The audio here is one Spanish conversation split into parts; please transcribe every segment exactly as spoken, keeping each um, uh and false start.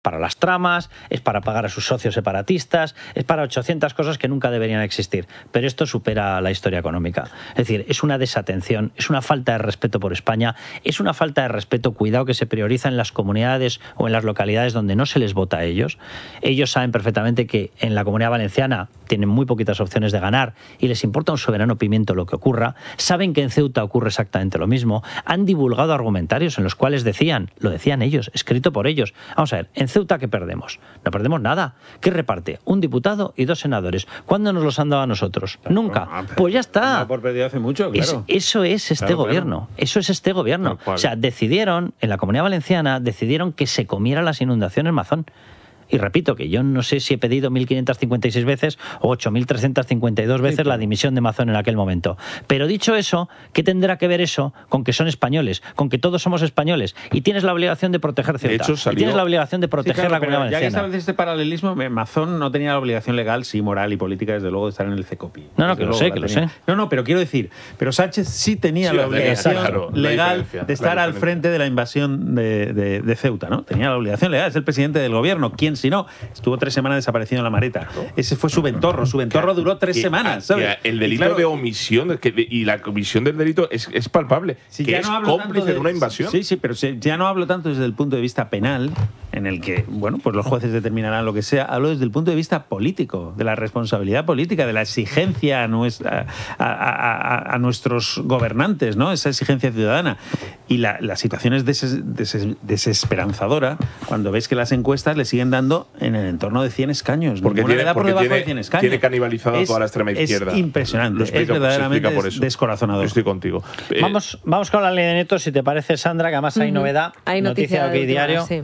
para las tramas, es para pagar a sus socios separatistas, es para ochocientas cosas que nunca deberían existir. Pero esto supera la historia económica. Es decir, es una desatención, es una falta de respeto por España, es una falta de respeto, cuidado, que se prioriza en las comunidades o en las localidades donde no se les vota a ellos. Ellos saben perfectamente que en la Comunidad Valenciana tienen muy poquitas opciones de ganar y les importa un soberano pimiento lo que ocurra. Saben que en Ceuta ocurre exactamente lo mismo. Han divulgado argumentarios en los cuales decían, lo decían ellos, escrito por ellos. Vamos a ver, en Ceuta, ¿qué perdemos? No perdemos nada. ¿Qué reparte? Un diputado y dos senadores. ¿Cuándo nos los han dado a nosotros? Claro, Nunca. Pues ya está. Por perdido hace mucho, claro. Es, eso es este claro, gobierno. Claro. Eso es este gobierno. O sea, decidieron, en la Comunidad Valenciana, decidieron que se comiera las inundaciones Mazón. Y repito que yo no sé si he pedido mil quinientas cincuenta y seis veces o ocho mil trescientas cincuenta y dos veces sí, la dimisión de Mazón en aquel momento. Pero dicho eso, ¿qué tendrá que ver eso con que son españoles? Con que todos somos españoles. Y tienes la obligación de proteger Ceuta. De hecho, salió... Y tienes la obligación de proteger sí, claro, la Comunidad Valenciana. Ya que estableces este paralelismo, Mazón no tenía la obligación legal, sí, moral y política, desde luego, de estar en el CECOPI. No, no, que lo sé, que lo sé. No, no, pero quiero decir, pero Sánchez sí tenía sí, la obligación claro, legal de estar al frente de la invasión de, de, de Ceuta, ¿no? Tenía la obligación legal, es el presidente del gobierno. ¿Quién si no? Estuvo tres semanas desaparecido en la maleta. Ese fue su ventorro. Su ventorro duró tres y, semanas, ¿sabes? El delito y claro, de omisión que, y la comisión del delito es, es palpable. Si que ya es no hablo cómplice de, de una invasión. Sí, sí, pero ya no hablo tanto desde el punto de vista penal, en el que, bueno, pues los jueces determinarán lo que sea. Hablo desde el punto de vista político, de la responsabilidad política, de la exigencia a, nuestra, a, a, a, a nuestros gobernantes, ¿no? Esa exigencia ciudadana. Y la, la situación es des, des, desesperanzadora cuando ves que las encuestas le siguen dando en el entorno de cien escaños. Porque tiene, por porque tiene, de cien escaños. tiene canibalizado es, toda la extrema izquierda. Es impresionante. Lo explica, es verdaderamente por eso. descorazonador. Estoy contigo. Vamos, vamos con la ley de netos, si te parece, Sandra, que además hay uh-huh. novedad. Hay noticia, noticia de OK Diario. Sí.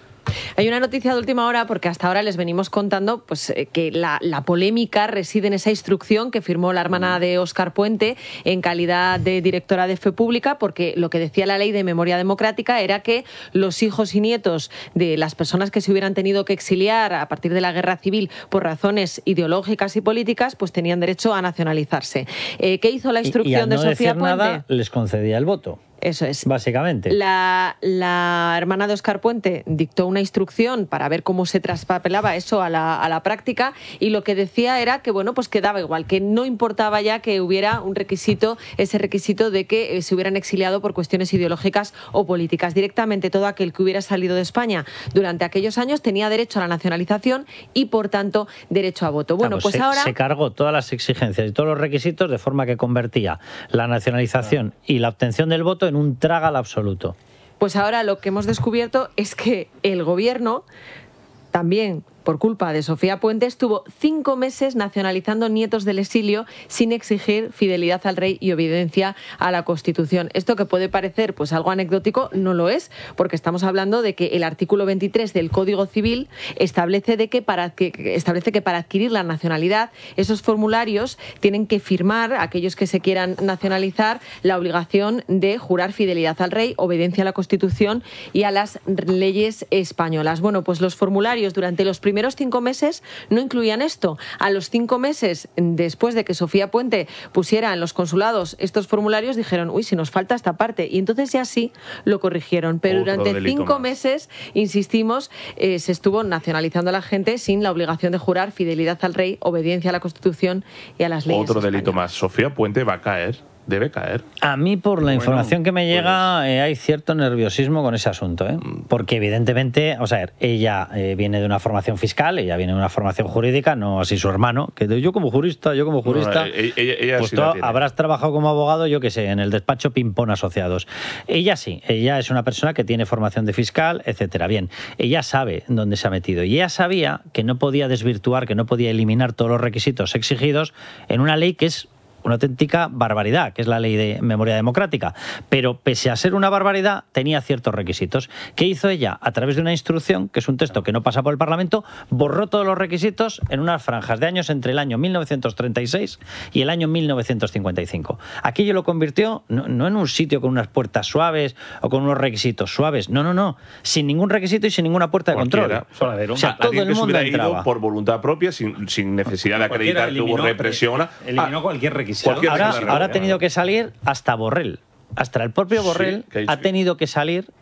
Hay una noticia de última hora porque hasta ahora les venimos contando pues, que la, la polémica reside en esa instrucción que firmó la hermana de Óscar Puente en calidad de directora de Fe Pública, porque lo que decía la ley de memoria democrática era que los hijos y nietos de las personas que se hubieran tenido que exiliar a partir de la guerra civil por razones ideológicas y políticas pues tenían derecho a nacionalizarse. Eh, ¿Qué hizo la instrucción y, y al no de Sofía decir Puente? Nada, les concedía el voto. Eso es. Básicamente. La, la hermana de Óscar Puente dictó una instrucción para ver cómo se traspapelaba eso a la, a la práctica y lo que decía era que, bueno, pues quedaba igual, que no importaba ya que hubiera un requisito, ese requisito de que eh, se hubieran exiliado por cuestiones ideológicas o políticas. Directamente todo aquel que hubiera salido de España durante aquellos años tenía derecho a la nacionalización y, por tanto, derecho a voto. Bueno, ah, pues, pues se, ahora... Se cargó todas las exigencias y todos los requisitos de forma que convertía la nacionalización ah. y la obtención del voto en un trágala absoluto. Pues ahora lo que hemos descubierto es que el gobierno también, por culpa de Sofía Puente, estuvo cinco meses nacionalizando nietos del exilio sin exigir fidelidad al rey y obediencia a la Constitución. Esto que puede parecer pues algo anecdótico, no lo es, porque estamos hablando de que el artículo veintitrés del Código Civil establece, de que, para, que, establece que para adquirir la nacionalidad esos formularios tienen que firmar, aquellos que se quieran nacionalizar, la obligación de jurar fidelidad al rey, obediencia a la Constitución y a las leyes españolas. Bueno, pues los formularios durante los primeros primeros cinco meses no incluían esto. A los cinco meses después de que Sofía Puente pusiera en los consulados estos formularios, dijeron, uy, si nos falta esta parte. Y entonces ya sí lo corrigieron. Pero Otro durante cinco más. meses, insistimos, eh, se estuvo nacionalizando a la gente sin la obligación de jurar fidelidad al rey, obediencia a la Constitución y a las leyes Otro españolas. delito más. Sofía Puente va a caer. Debe caer. A mí, por la bueno, información que me llega, pues... eh, hay cierto nerviosismo con ese asunto, ¿eh? Porque evidentemente, o sea, ella eh, viene de una formación fiscal, ella viene de una formación jurídica, no así su hermano, que yo como jurista, yo como jurista, no, ella, ella, ella pues sí tú la tiene. habrás trabajado como abogado, yo qué sé, en el despacho Pimpón Asociados. Ella sí, ella es una persona que tiene formación de fiscal, etcétera. Bien, ella sabe dónde se ha metido y ella sabía que no podía desvirtuar, que no podía eliminar todos los requisitos exigidos en una ley que es una auténtica barbaridad, que es la ley de memoria democrática. Pero pese a ser una barbaridad, tenía ciertos requisitos. ¿Qué hizo ella? A través de una instrucción, que es un texto que no pasa por el Parlamento, borró todos los requisitos en unas franjas de años entre el año mil novecientos treinta y seis y el año mil novecientos cincuenta y cinco. Aquello lo convirtió no, no en un sitio con unas puertas suaves o con unos requisitos suaves, no, no, no, sin ningún requisito y sin ninguna puerta de Cualquiera. control. O sea, todo el mundo entraba. Por voluntad propia, sin, sin necesidad de acreditar eliminó, que hubo represión. Eliminó ah, cualquier requisito. Ahora, ahora ha tenido que salir hasta Borrell. Hasta el propio Borrell sí, ha tenido que salir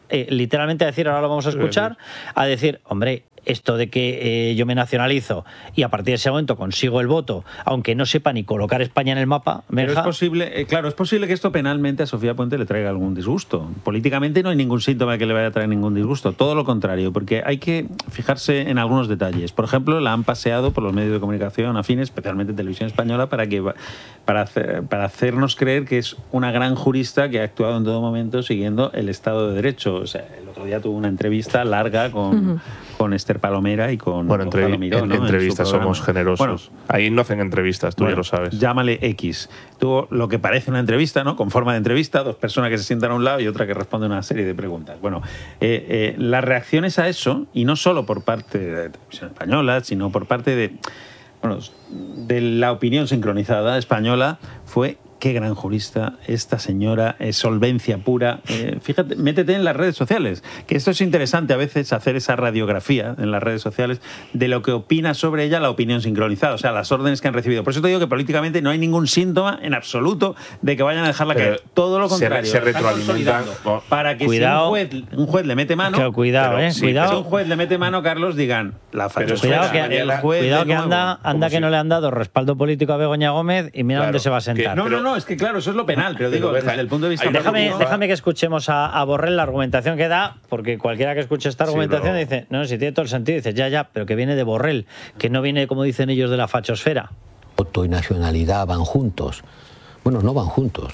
eh, literalmente a decir, ahora lo vamos a escuchar, a decir, hombre, esto de que eh, yo me nacionalizo y a partir de ese momento consigo el voto, aunque no sepa ni colocar España en el mapa, pero es posible, eh, claro, es posible que esto penalmente a Sofía Puente le traiga algún disgusto. Políticamente no hay ningún síntoma que le vaya a traer ningún disgusto, todo lo contrario, porque hay que fijarse en algunos detalles. Por ejemplo, la han paseado por los medios de comunicación afines, especialmente Televisión Española, para que para, hacer, para hacernos creer que es una gran jurista que ha actuado en todo momento siguiendo el Estado de Derecho. O sea, el otro día tuvo una entrevista larga con, uh-huh. con Esther Palomera y con, bueno, con entrev Palomiro, en, ¿no? entrevistas en somos generosos. Bueno, ahí no hacen entrevistas, tú bueno, ya lo sabes. Llámale X. Tuvo lo que parece una entrevista, ¿no? Con forma de entrevista, dos personas que se sientan a un lado y otra que responde una serie de preguntas. Bueno, eh, eh, las reacciones a eso, y no solo por parte de Televisión Española, sino por parte de, bueno, de la opinión sincronizada española, fue: qué gran jurista, esta señora, es solvencia pura. Eh, fíjate, métete en las redes sociales, que esto es interesante a veces, hacer esa radiografía en las redes sociales de lo que opina sobre ella la opinión sincronizada, o sea, las órdenes que han recibido. Por eso te digo que políticamente no hay ningún síntoma en absoluto de que vayan a dejarla Pero caer. Todo lo contrario. Se, se retroalimentan. Para que cuidado, si un juez, un juez le mete mano, pero cuidado, pero, eh, sí, cuidado. Si un juez le mete mano, Carlos, digan la fachosfera. Cuidado que, el juez cuidado que anda, anda que si... no le han dado respaldo político a Begoña Gómez y mira claro, dónde se va a sentar. Que, no, no, no, es que claro, eso es lo penal, pero digo, desde el punto de vista... Déjame, déjame que escuchemos a, a Borrell la argumentación que da, porque cualquiera que escuche esta argumentación sí, dice, no, si tiene todo el sentido, dice, ya, ya, pero que viene de Borrell, que no viene, como dicen ellos, de la fachosfera. Voto y nacionalidad van juntos. Bueno, no van juntos,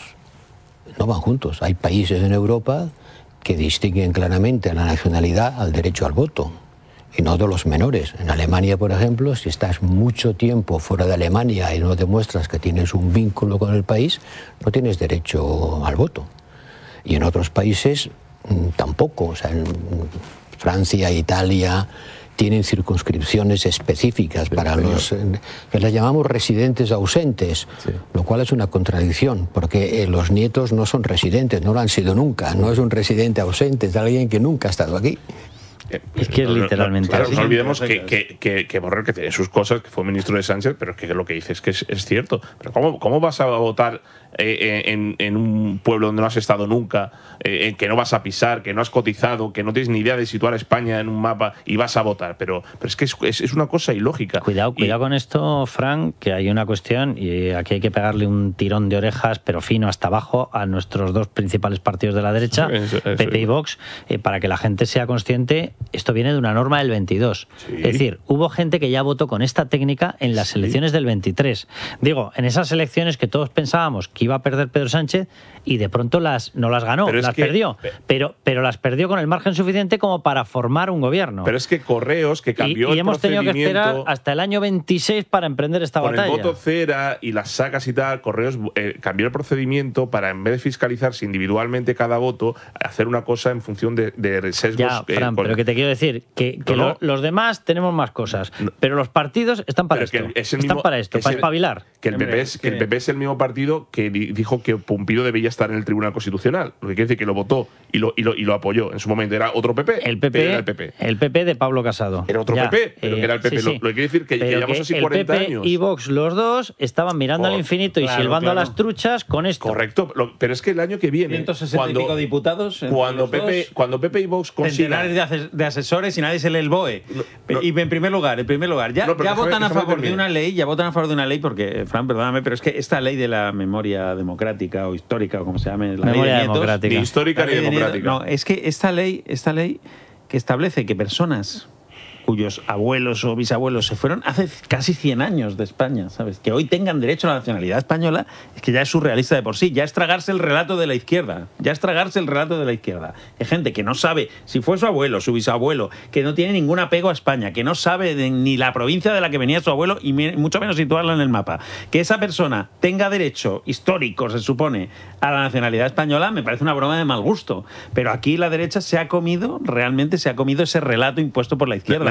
no van juntos. Hay países en Europa que distinguen claramente a la nacionalidad al derecho al voto, y no de los menores. En Alemania, por ejemplo, si estás mucho tiempo fuera de Alemania y no demuestras que tienes un vínculo con el país, no tienes derecho al voto. Y en otros países tampoco. O sea, en Francia, Italia, tienen circunscripciones específicas para los que las llamamos residentes ausentes, sí. Lo cual es una contradicción, porque eh, los nietos no son residentes, no lo han sido nunca. No es un residente ausente, es alguien que nunca ha estado aquí. Es que es literalmente no, no, claro, así. No olvidemos que, que, que, que Borrell, que tiene sus cosas, que fue ministro de Sánchez, pero que lo que dice es que es, es cierto. Pero ¿cómo, cómo vas a votar eh, en, en un pueblo donde no has estado nunca, eh, que no vas a pisar, que no has cotizado, que no tienes ni idea de situar a España en un mapa y vas a votar? Pero, pero es que es, es, es una cosa ilógica. Cuidado, y, cuidado con esto, Fran, que hay una cuestión y aquí hay que pegarle un tirón de orejas, pero fino hasta abajo, a nuestros dos principales partidos de la derecha, eso, eso, P P y Vox, eh, para que la gente sea consciente. Esto viene de una norma del veintidós. Sí. Es decir, hubo gente que ya votó con esta técnica en las sí. elecciones del veintitrés. Digo, en esas elecciones que todos pensábamos que iba a perder Pedro Sánchez y de pronto las no las ganó, las que, perdió. Pero, pero las perdió con el margen suficiente como para formar un gobierno. Pero es que Correos, que cambió y, y el hemos tenido que esperar hasta el año veintiséis para emprender esta con batalla. Con el voto cera y las sacas y tal, Correos eh, cambió el procedimiento para, en vez de fiscalizarse individualmente cada voto, hacer una cosa en función de, de sesgos. Ya, Fran, eh, con... pero que te quiero decir que, que no, no. Lo, los demás tenemos más cosas, no. pero los partidos están para esto. Es el mismo, están para esto, para el, espabilar. Que el, P P es, que el P P es el mismo partido que dijo que Pumpido debía estar en el Tribunal Constitucional. Lo que quiere decir que lo votó y lo, y lo, y lo apoyó. En su momento era otro P P. El P P, era el P P. El P P de Pablo Casado. Era otro ya, P P, pero eh, que era el P P. Sí, lo, sí. lo que quiere decir que, que llevamos así cuarenta P P años. Y Vox, los dos, estaban mirando oh, al infinito y claro, silbando claro. a las truchas con esto. Correcto. Lo, pero es que el año que viene. ciento sesenta cuando, y pico diputados. Cuando Pepe, cuando Pepe y Vox consigan. Centenares de asesores y nadie se lee el B O E. No, no, y en primer lugar, en primer lugar, ya, no, ya votan déjame, a favor déjame de una ley, ya votan a favor de una ley porque, Fran, perdóname, pero es que esta ley de la memoria democrática o histórica o como se llame, la memoria ley de nietos, democrática. Ni histórica ni democrática. No, es que esta ley, esta ley que establece que personas cuyos abuelos o bisabuelos se fueron hace casi cien años de España, ¿sabes? Que hoy tengan derecho a la nacionalidad española, es que ya es surrealista de por sí, ya es tragarse el relato de la izquierda, ya es tragarse el relato de la izquierda. Hay gente que no sabe si fue su abuelo, su bisabuelo, que no tiene ningún apego a España, que no sabe de, ni la provincia de la que venía su abuelo y mucho menos situarla en el mapa. Que esa persona tenga derecho histórico, se supone, a la nacionalidad española, me parece una broma de mal gusto. Pero aquí la derecha se ha comido, realmente se ha comido ese relato impuesto por la izquierda.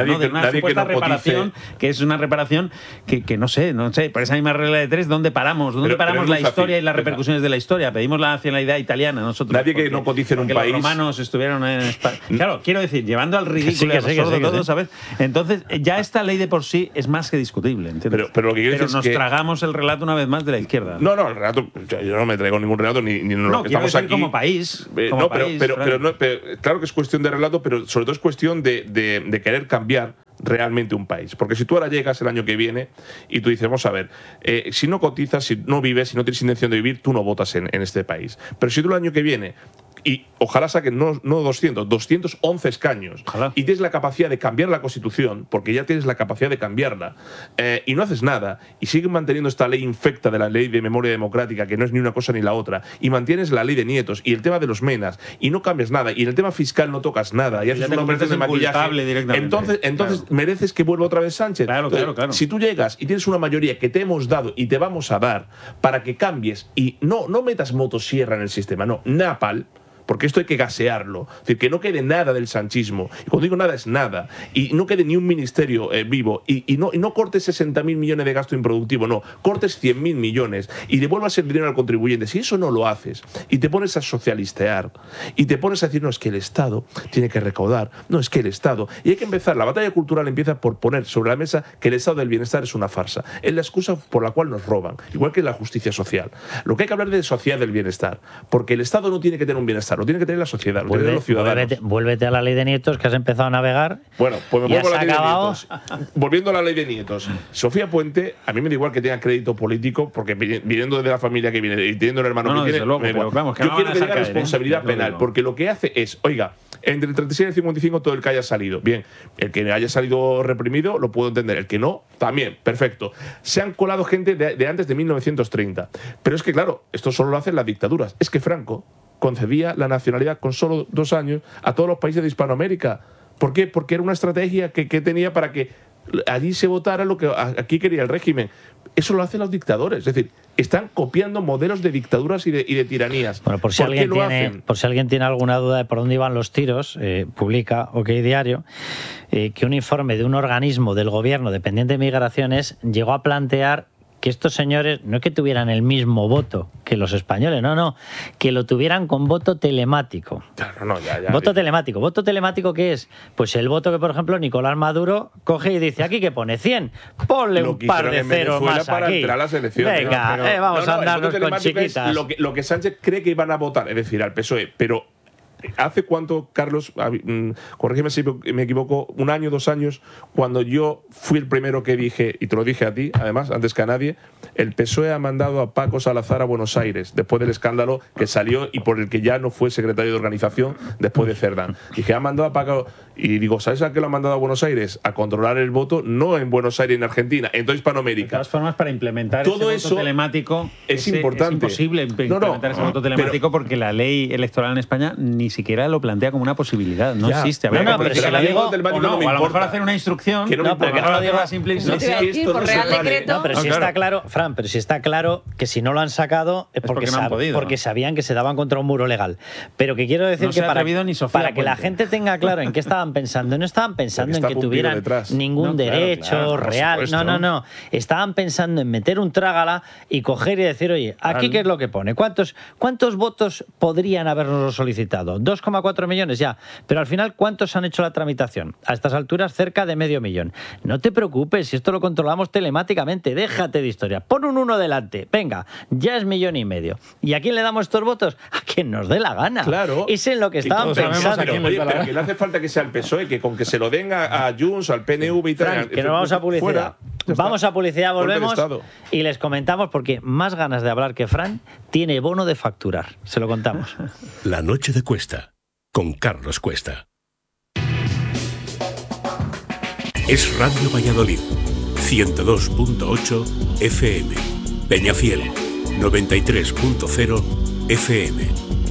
nadie ¿no? De que- una nadie que supuesta no cotice. reparación, que es una reparación que, que no sé, no sé, por esa misma regla de tres, ¿dónde paramos? ¿Dónde Pero- pero paramos es la muy fácil. historia y las Venga. repercusiones de la historia? Pedimos la nacionalidad italiana nosotros. Nadie que porque- no cotice en un porque país- los romanos estuvieron en España. Claro, quiero decir, llevando al ridículo sí, que y sí, que absurdo sí, que todo, sí. ¿sabes? Entonces, ya esta ley de por sí es más que discutible, ¿entiendes? Pero- pero lo que quiero Pero decir es nos que- tragamos el relato una vez más de la izquierda. No, no, el relato, yo yo no me traigo ningún relato ni, ni No, lo que quiero estamos decir aquí. como país, Eh, como no, pero, país, pero, Fran. pero no, pero claro que es cuestión de relato, pero sobre todo es cuestión de, de- de querer cambiar realmente un país. Porque si tú ahora llegas el año que viene y tú dices, vamos a ver, eh, si no cotizas, si no vives, si no tienes intención de vivir, tú no votas en, en este país. Pero si tú el año que viene, y ojalá saquen no, no doscientos, doscientos once escaños, Ojalá. y tienes la capacidad de cambiar la Constitución, porque ya tienes la capacidad de cambiarla, eh, y no haces nada, y sigues manteniendo esta ley infecta de la ley de memoria democrática, que no es ni una cosa ni la otra, y mantienes la ley de nietos, y el tema de los menas, y no cambias nada, y en el tema fiscal no tocas nada, y Ya haces te una operación de conviertes en maquillaje, culpable directamente. entonces, entonces Claro. mereces que vuelva otra vez Sánchez. Claro, Entonces, claro, claro. Si tú llegas y tienes una mayoría que te hemos dado y te vamos a dar para que cambies, y no, no metas motosierra en el sistema, no, napal, porque esto hay que gasearlo. Es decir, que no quede nada del sanchismo. Y cuando digo nada, es nada. Y no quede ni un ministerio eh, vivo. Y, y, no, y no cortes sesenta mil millones de gasto improductivo, no. Cortes cien mil millones y devuelvas el dinero al contribuyente. Si eso no lo haces y te pones a socialistear y te pones a decir, no, es que el Estado tiene que recaudar, no, es que el Estado. Y hay que empezar. La batalla cultural empieza por poner sobre la mesa que el Estado del bienestar es una farsa. Es la excusa por la cual nos roban. Igual que la justicia social. Lo que hay que hablar de sociedad del bienestar. Porque el Estado no tiene que tener un bienestar. Lo tiene que tener la sociedad, lo tiene que tener Vuelve- los ciudadanos. vuélvete, vuélvete a la ley de nietos que has empezado a navegar. Bueno, pues me y vuelvo a la has ley de acabado- nietos. Volviendo a la ley de nietos. Sofía Puente, a mí me da igual que tenga crédito político, porque vi- viniendo de la familia que viene y teniendo un hermano No, no, que desde tiene, luego, me da pero igual. vamos, que yo no quiero van a que tenga dejar caer, ¿eh? responsabilidad Ya te lo penal, digo. porque lo que hace es, oiga, entre el treinta y seis y el cincuenta y cinco todo el que haya salido. Bien, el que haya salido reprimido lo puedo entender, el que no, también, perfecto. Se han colado gente de, de antes de mil novecientos treinta. Pero es que, claro, esto solo lo hacen las dictaduras. Es que Franco concedía la nacionalidad con solo dos años a todos los países de Hispanoamérica. ¿Por qué? Porque era una estrategia que, que tenía para que allí se votara lo que aquí quería el régimen. Eso lo hacen los dictadores. Es decir, están copiando modelos de dictaduras y de, y de tiranías. Bueno, por si, ¿Por qué alguien lo tiene, hacen? por si alguien tiene alguna duda de por dónde iban los tiros, eh, publica OK Diario eh, que un informe de un organismo del gobierno dependiente de migraciones llegó a plantear que estos señores no es que tuvieran el mismo voto que los españoles, no, no, que lo tuvieran con voto telemático. Claro, no, ya, ya. Voto telemático. ¿Voto telemático qué es? Pues el voto que, por ejemplo, Nicolás Maduro coge y dice, aquí que pone cien, ponle Lo un que par hicieron de en ceros Venezuela más para aquí. entrar a las elecciones. Venga, Pero- eh, vamos no, no, a el voto andarnos con telemático es chiquitas. Lo que, lo que Sánchez cree que iban a votar, es decir, al P S O E, pero ¿hace cuánto, Carlos, mm, corrígeme si me equivoco, un año, dos años, cuando yo fui el primero que dije, y te lo dije a ti, además, antes que a nadie, el P S O E ha mandado a Paco Salazar a Buenos Aires, después del escándalo que salió y por el que ya no fue secretario de organización después de Cerdán. Dije, ha mandado a Paco, y digo, ¿sabes a qué lo ha mandado a Buenos Aires? A controlar el voto, no en Buenos Aires, en Argentina, en toda De Hispanoamérica. todas formas, para implementar Todo ese eso voto telemático es ese- importante. Es imposible imp- No, no, implementar ese voto pero- telemático porque la ley electoral en España ni siquiera lo plantea como una posibilidad. No Ya. existe. No, Habría no, que pero si aplicar lo la digo- ley telemático o no, no me o a lo mejor importa. hacer una instrucción. Que no me No, pero que importa. no lo digo- Una simple No, No te si iba a esto decir, no por se Real vale. Decreto. No, pero No, si claro. está claro, Fran, pero si está claro que si no lo han sacado es Es porque, porque no han sab- podido. porque sabían que se daban contra un muro legal. Pero que quiero decir No se que ha para, atrevido ni Sofía para que la Puente. gente tenga claro en qué estaban pensando, no estaban pensando Porque en está que Pumpido tuvieran detrás. ningún No, claro, derecho claro, por real. supuesto. No, no, no. Estaban pensando en meter un trágala y coger y decir, oye, aquí Claro. qué es lo que pone. ¿Cuántos, cuántos votos podrían habernos solicitado? dos coma cuatro millones ya. Pero al final, ¿cuántos han hecho la tramitación? A estas alturas, cerca de medio millón. No te preocupes, si esto lo controlamos telemáticamente, déjate de historia. Pon un uno delante, venga, ya es millón y medio. ¿Y a quién le damos estos votos? A quien nos dé la gana. Claro. Es en lo que Y estaban todos sabemos pensando. a quién le da la gana. Pero que no hace falta que sea el P S O E, que con que se lo den a, a Junts, al P N V y tal. Fran, que nos vamos a publicidad. fuera, ya está. Vamos a publicidad, Golpe de volvemos Estado. y les comentamos porque más ganas de hablar que Fran tiene bono de facturar. Se lo contamos. La noche de Cuesta, con Carlos Cuesta. Es Radio Valladolid, ciento dos punto ocho F M. Peñafiel, noventa y tres punto cero F M.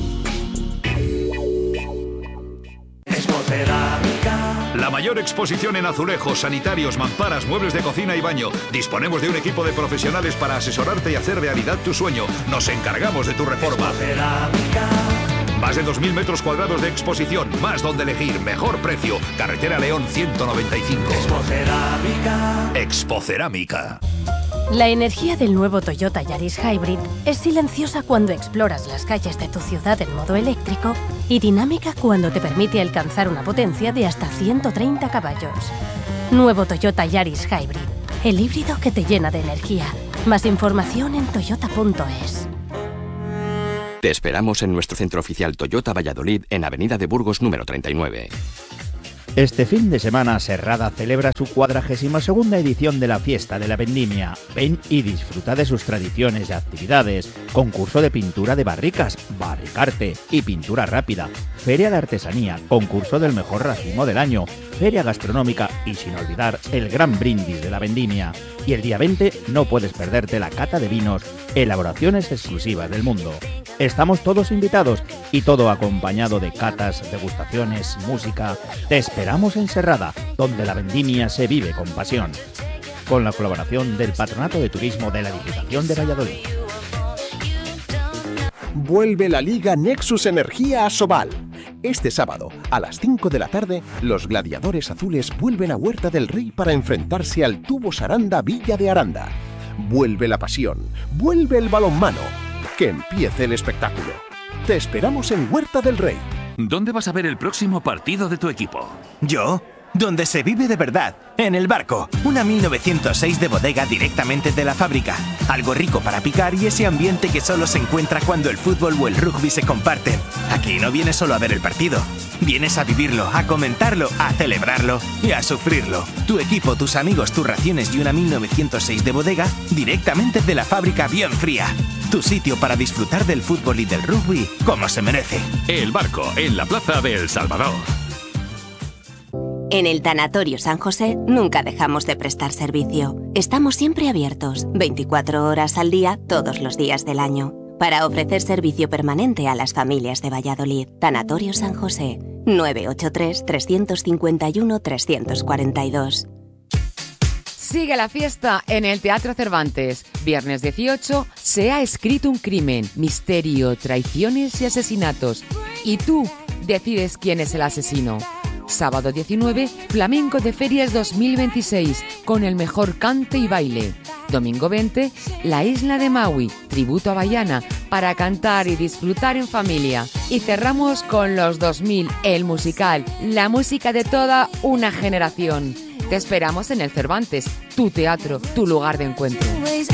La mayor exposición en azulejos, sanitarios, mamparas, muebles de cocina y baño. Disponemos de un equipo de profesionales para asesorarte y hacer realidad tu sueño. Nos encargamos de tu reforma. Más de dos mil metros cuadrados de exposición, más donde elegir, mejor precio. Carretera León ciento noventa y cinco. Expocerámica. Expocerámica. La energía del nuevo Toyota Yaris Hybrid es silenciosa cuando exploras las calles de tu ciudad en modo eléctrico y dinámica cuando te permite alcanzar una potencia de hasta ciento treinta caballos. Nuevo Toyota Yaris Hybrid, el híbrido que te llena de energía. Más información en toyota punto es. Te esperamos en nuestro centro oficial Toyota Valladolid en Avenida de Burgos número treinta y nueve. Este fin de semana Serrada celebra su cuadragésima segunda edición de la Fiesta de la Vendimia. Ven y disfruta de sus tradiciones y actividades. Concurso de pintura de barricas, barricarte y pintura rápida. Feria de artesanía, concurso del mejor racimo del año. Feria gastronómica y sin olvidar el gran brindis de la Vendimia. Y el día veinte no puedes perderte la cata de vinos, elaboraciones exclusivas del mundo. Estamos todos invitados y todo acompañado de catas, degustaciones, música. Te esperamos en Serrada, donde la vendimia se vive con pasión. Con la colaboración del Patronato de Turismo de la Diputación de Valladolid. Vuelve la Liga Nexus Energía a Sobal. Este sábado, a las cinco de la tarde, los gladiadores azules vuelven a Huerta del Rey para enfrentarse al Tubos Aranda Villa de Aranda. Vuelve la pasión, vuelve el balonmano. Que empiece el espectáculo. Te esperamos en Huerta del Rey. ¿Dónde vas a ver el próximo partido de tu equipo? ¿Yo? Donde se vive de verdad, en El Barco, una mil novecientos seis de bodega directamente de la fábrica. Algo rico para picar y ese ambiente que solo se encuentra cuando el fútbol o el rugby se comparten. Aquí no vienes solo a ver el partido, vienes a vivirlo, a comentarlo, a celebrarlo y a sufrirlo. Tu equipo, tus amigos, tus raciones y una mil novecientos seis de bodega directamente de la fábrica bien fría. Tu sitio para disfrutar del fútbol y del rugby como se merece. El Barco, en la plaza de El Salvador. En el Tanatorio San José nunca dejamos de prestar servicio. Estamos siempre abiertos, veinticuatro horas al día, todos los días del año, para ofrecer servicio permanente a las familias de Valladolid. Tanatorio San José, nueve ocho tres, tres cinco uno, tres cuatro dos. Sigue la fiesta en el Teatro Cervantes. Viernes dieciocho, Se ha escrito un crimen, misterio, traiciones y asesinatos. Y tú decides quién es el asesino. Sábado diecinueve, Flamenco de Ferias dos mil veintiséis, con el mejor cante y baile. Domingo veinte, La Isla de Maui, tributo a Bahiana, para cantar y disfrutar en familia. Y cerramos con Los dos mil, el musical, la música de toda una generación. Te esperamos en el Cervantes, tu teatro, tu lugar de encuentro.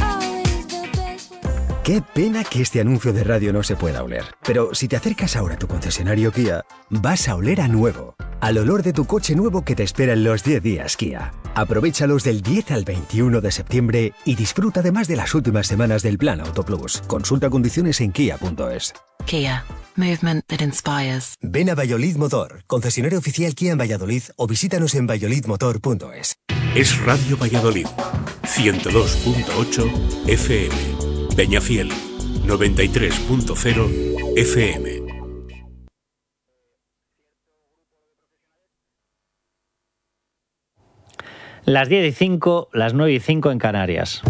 Qué pena que este anuncio de radio no se pueda oler. Pero si te acercas ahora a tu concesionario Kia, vas a oler a nuevo. Al olor de tu coche nuevo que te espera en los diez días Kia. Aprovéchalos del diez al veintiuno de septiembre y disfruta además de las últimas semanas del Plan Auto Plus. Consulta condiciones en kia punto es. Kia. Movement that inspires. Ven a Valladolid Motor, concesionario oficial Kia en Valladolid, o visítanos en valladolid motor punto es. Es Radio Valladolid, ciento dos punto ocho F M. Peñafiel, noventa y tres punto cero F M. Las diez y cinco, las nueve y cinco en Canarias.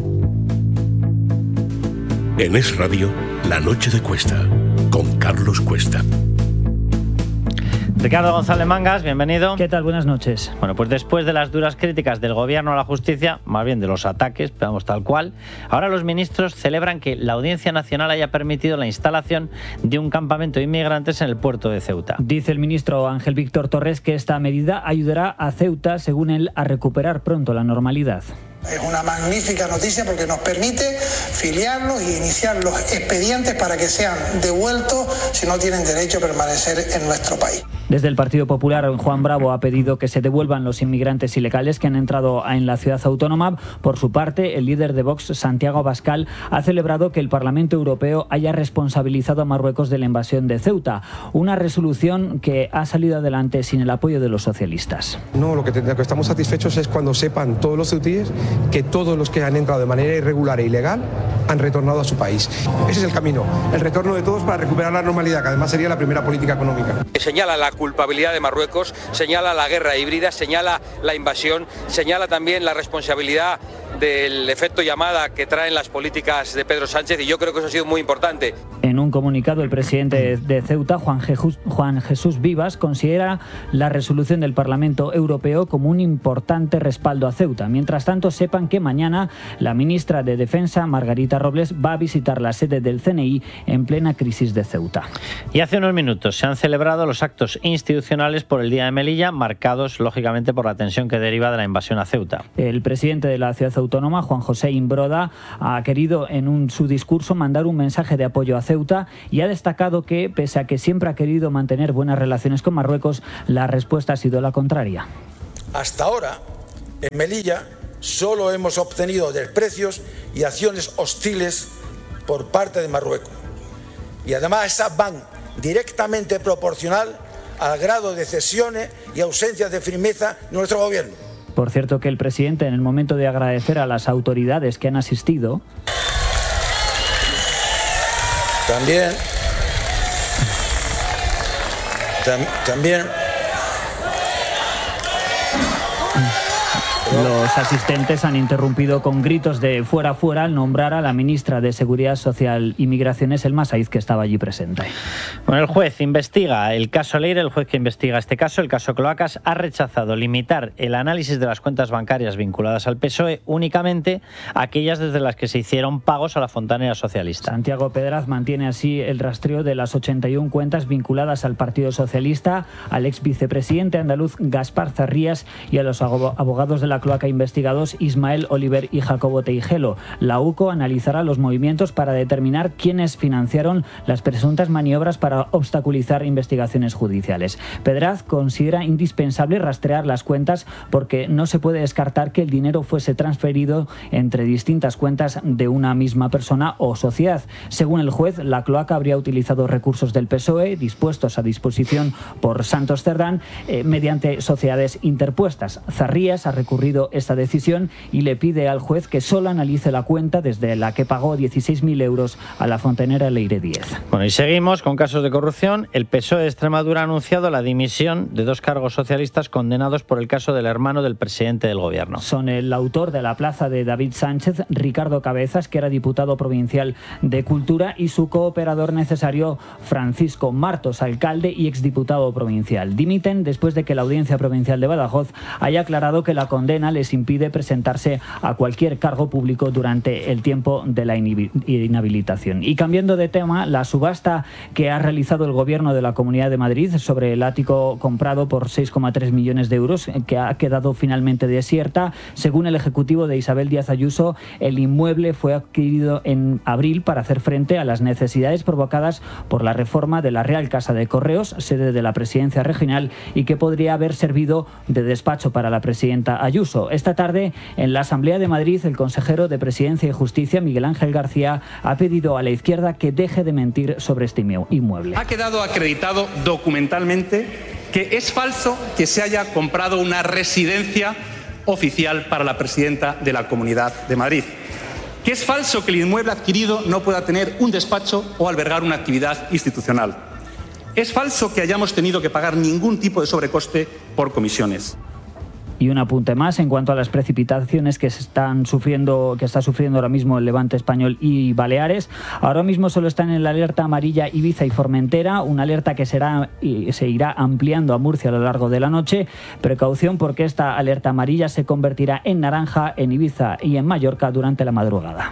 En Es Radio, La Noche de Cuesta, con Carlos Cuesta. Ricardo González Mangas, bienvenido. ¿Qué tal? Buenas noches. Bueno, pues después de las duras críticas del gobierno a la justicia, más bien de los ataques, vamos tal cual, ahora los ministros celebran que la Audiencia Nacional haya permitido la instalación de un campamento de inmigrantes en el puerto de Ceuta. Dice el ministro Ángel Víctor Torres que esta medida ayudará a Ceuta, según él, a recuperar pronto la normalidad. Es una magnífica noticia porque nos permite filiarlos y iniciar los expedientes para que sean devueltos si no tienen derecho a permanecer en nuestro país. Desde el Partido Popular, Juan Bravo ha pedido que se devuelvan los inmigrantes ilegales que han entrado en la ciudad autónoma. Por su parte, el líder de Vox, Santiago Abascal, ha celebrado que el Parlamento Europeo haya responsabilizado a Marruecos de la invasión de Ceuta, una resolución que ha salido adelante sin el apoyo de los socialistas. No, lo que, lo que estamos satisfechos es cuando sepan todos los ceutíes que todos los que han entrado de manera irregular e ilegal han retornado a su país. Ese es el camino, el retorno de todos para recuperar la normalidad, que además sería la primera política económica. Señala la culpabilidad de Marruecos, señala la guerra híbrida, señala la invasión, señala también la responsabilidad del efecto llamada que traen las políticas de Pedro Sánchez y yo creo que eso ha sido muy importante. En un comunicado, el presidente de Ceuta, Juan Jesús, Juan Jesús Vivas, considera la resolución del Parlamento Europeo como un importante respaldo a Ceuta. Mientras tanto, sepan que mañana la ministra de Defensa, Margarita Robles, va a visitar la sede del C N I en plena crisis de Ceuta. Y hace unos minutos se han celebrado los actos institucionales por el Día de Melilla, marcados lógicamente por la tensión que deriva de la invasión a Ceuta. El presidente de la ciudad autónoma, Juan José Imbroda, ha querido en un, su discurso mandar un mensaje de apoyo a Ceuta y ha destacado que, pese a que siempre ha querido mantener buenas relaciones con Marruecos, la respuesta ha sido la contraria. Hasta ahora, en Melilla, solo hemos obtenido desprecios y acciones hostiles por parte de Marruecos. Y además esas van directamente proporcional al grado de cesiones y ausencias de firmeza de nuestro gobierno. Por cierto, que el presidente, en el momento de agradecer a las autoridades que han asistido, También, tam, también los asistentes han interrumpido con gritos de fuera, fuera al nombrar a la ministra de Seguridad Social y Migraciones, Elma Saiz, que estaba allí presente. Bueno, el juez investiga el caso Leire, el juez que investiga este caso, el caso Cloacas, ha rechazado limitar el análisis de las cuentas bancarias vinculadas al P S O E únicamente a aquellas desde las que se hicieron pagos a la fontanera socialista. Santiago Pedraz mantiene así el rastreo de las ochenta y una cuentas vinculadas al Partido Socialista, al ex vicepresidente andaluz Gaspar Zarrías y a los abogados de la cloaca investigados Ismael Oliver y Jacobo Teijelo. La U C O analizará los movimientos para determinar quiénes financiaron las presuntas maniobras para obstaculizar investigaciones judiciales. Pedraz considera indispensable rastrear las cuentas porque no se puede descartar que el dinero fuese transferido entre distintas cuentas de una misma persona o sociedad. Según el juez, la cloaca habría utilizado recursos del P S O E dispuestos a disposición por Santos Cerdán eh, mediante sociedades interpuestas. Zarrías ha recurrido esta decisión y le pide al juez que solo analice la cuenta desde la que pagó dieciséis mil euros a la fontanera Leire diez. Bueno, y seguimos con casos de corrupción. El P S O E de Extremadura ha anunciado la dimisión de dos cargos socialistas condenados por el caso del hermano del presidente del gobierno. Son el autor de la plaza de David Sánchez, Ricardo Cabezas, que era diputado provincial de Cultura, y su cooperador necesario, Francisco Martos, alcalde y exdiputado provincial. Dimiten después de que la Audiencia Provincial de Badajoz haya aclarado que la condena les impide presentarse a cualquier cargo público durante el tiempo de la inhabilitación. Y cambiando de tema, la subasta que ha realizado el Gobierno de la Comunidad de Madrid sobre el ático comprado por seis coma tres millones de euros, que ha quedado finalmente desierta. Según el Ejecutivo de Isabel Díaz Ayuso, el inmueble fue adquirido en abril para hacer frente a las necesidades provocadas por la reforma de la Real Casa de Correos, sede de la Presidencia Regional, y que podría haber servido de despacho para la presidenta Ayuso. Esta tarde, en la Asamblea de Madrid, el consejero de Presidencia y Justicia, Miguel Ángel García, ha pedido a la izquierda que deje de mentir sobre este inmueble. Ha quedado acreditado documentalmente que es falso que se haya comprado una residencia oficial para la presidenta de la Comunidad de Madrid. Que es falso que el inmueble adquirido no pueda tener un despacho o albergar una actividad institucional. Es falso que hayamos tenido que pagar ningún tipo de sobrecoste por comisiones. Y un apunte más en cuanto a las precipitaciones que se están sufriendo, que está sufriendo ahora mismo el Levante español y Baleares. Ahora mismo solo están en la alerta amarilla Ibiza y Formentera, una alerta que será y se irá ampliando a Murcia a lo largo de la noche. Precaución porque esta alerta amarilla se convertirá en naranja en Ibiza y en Mallorca durante la madrugada.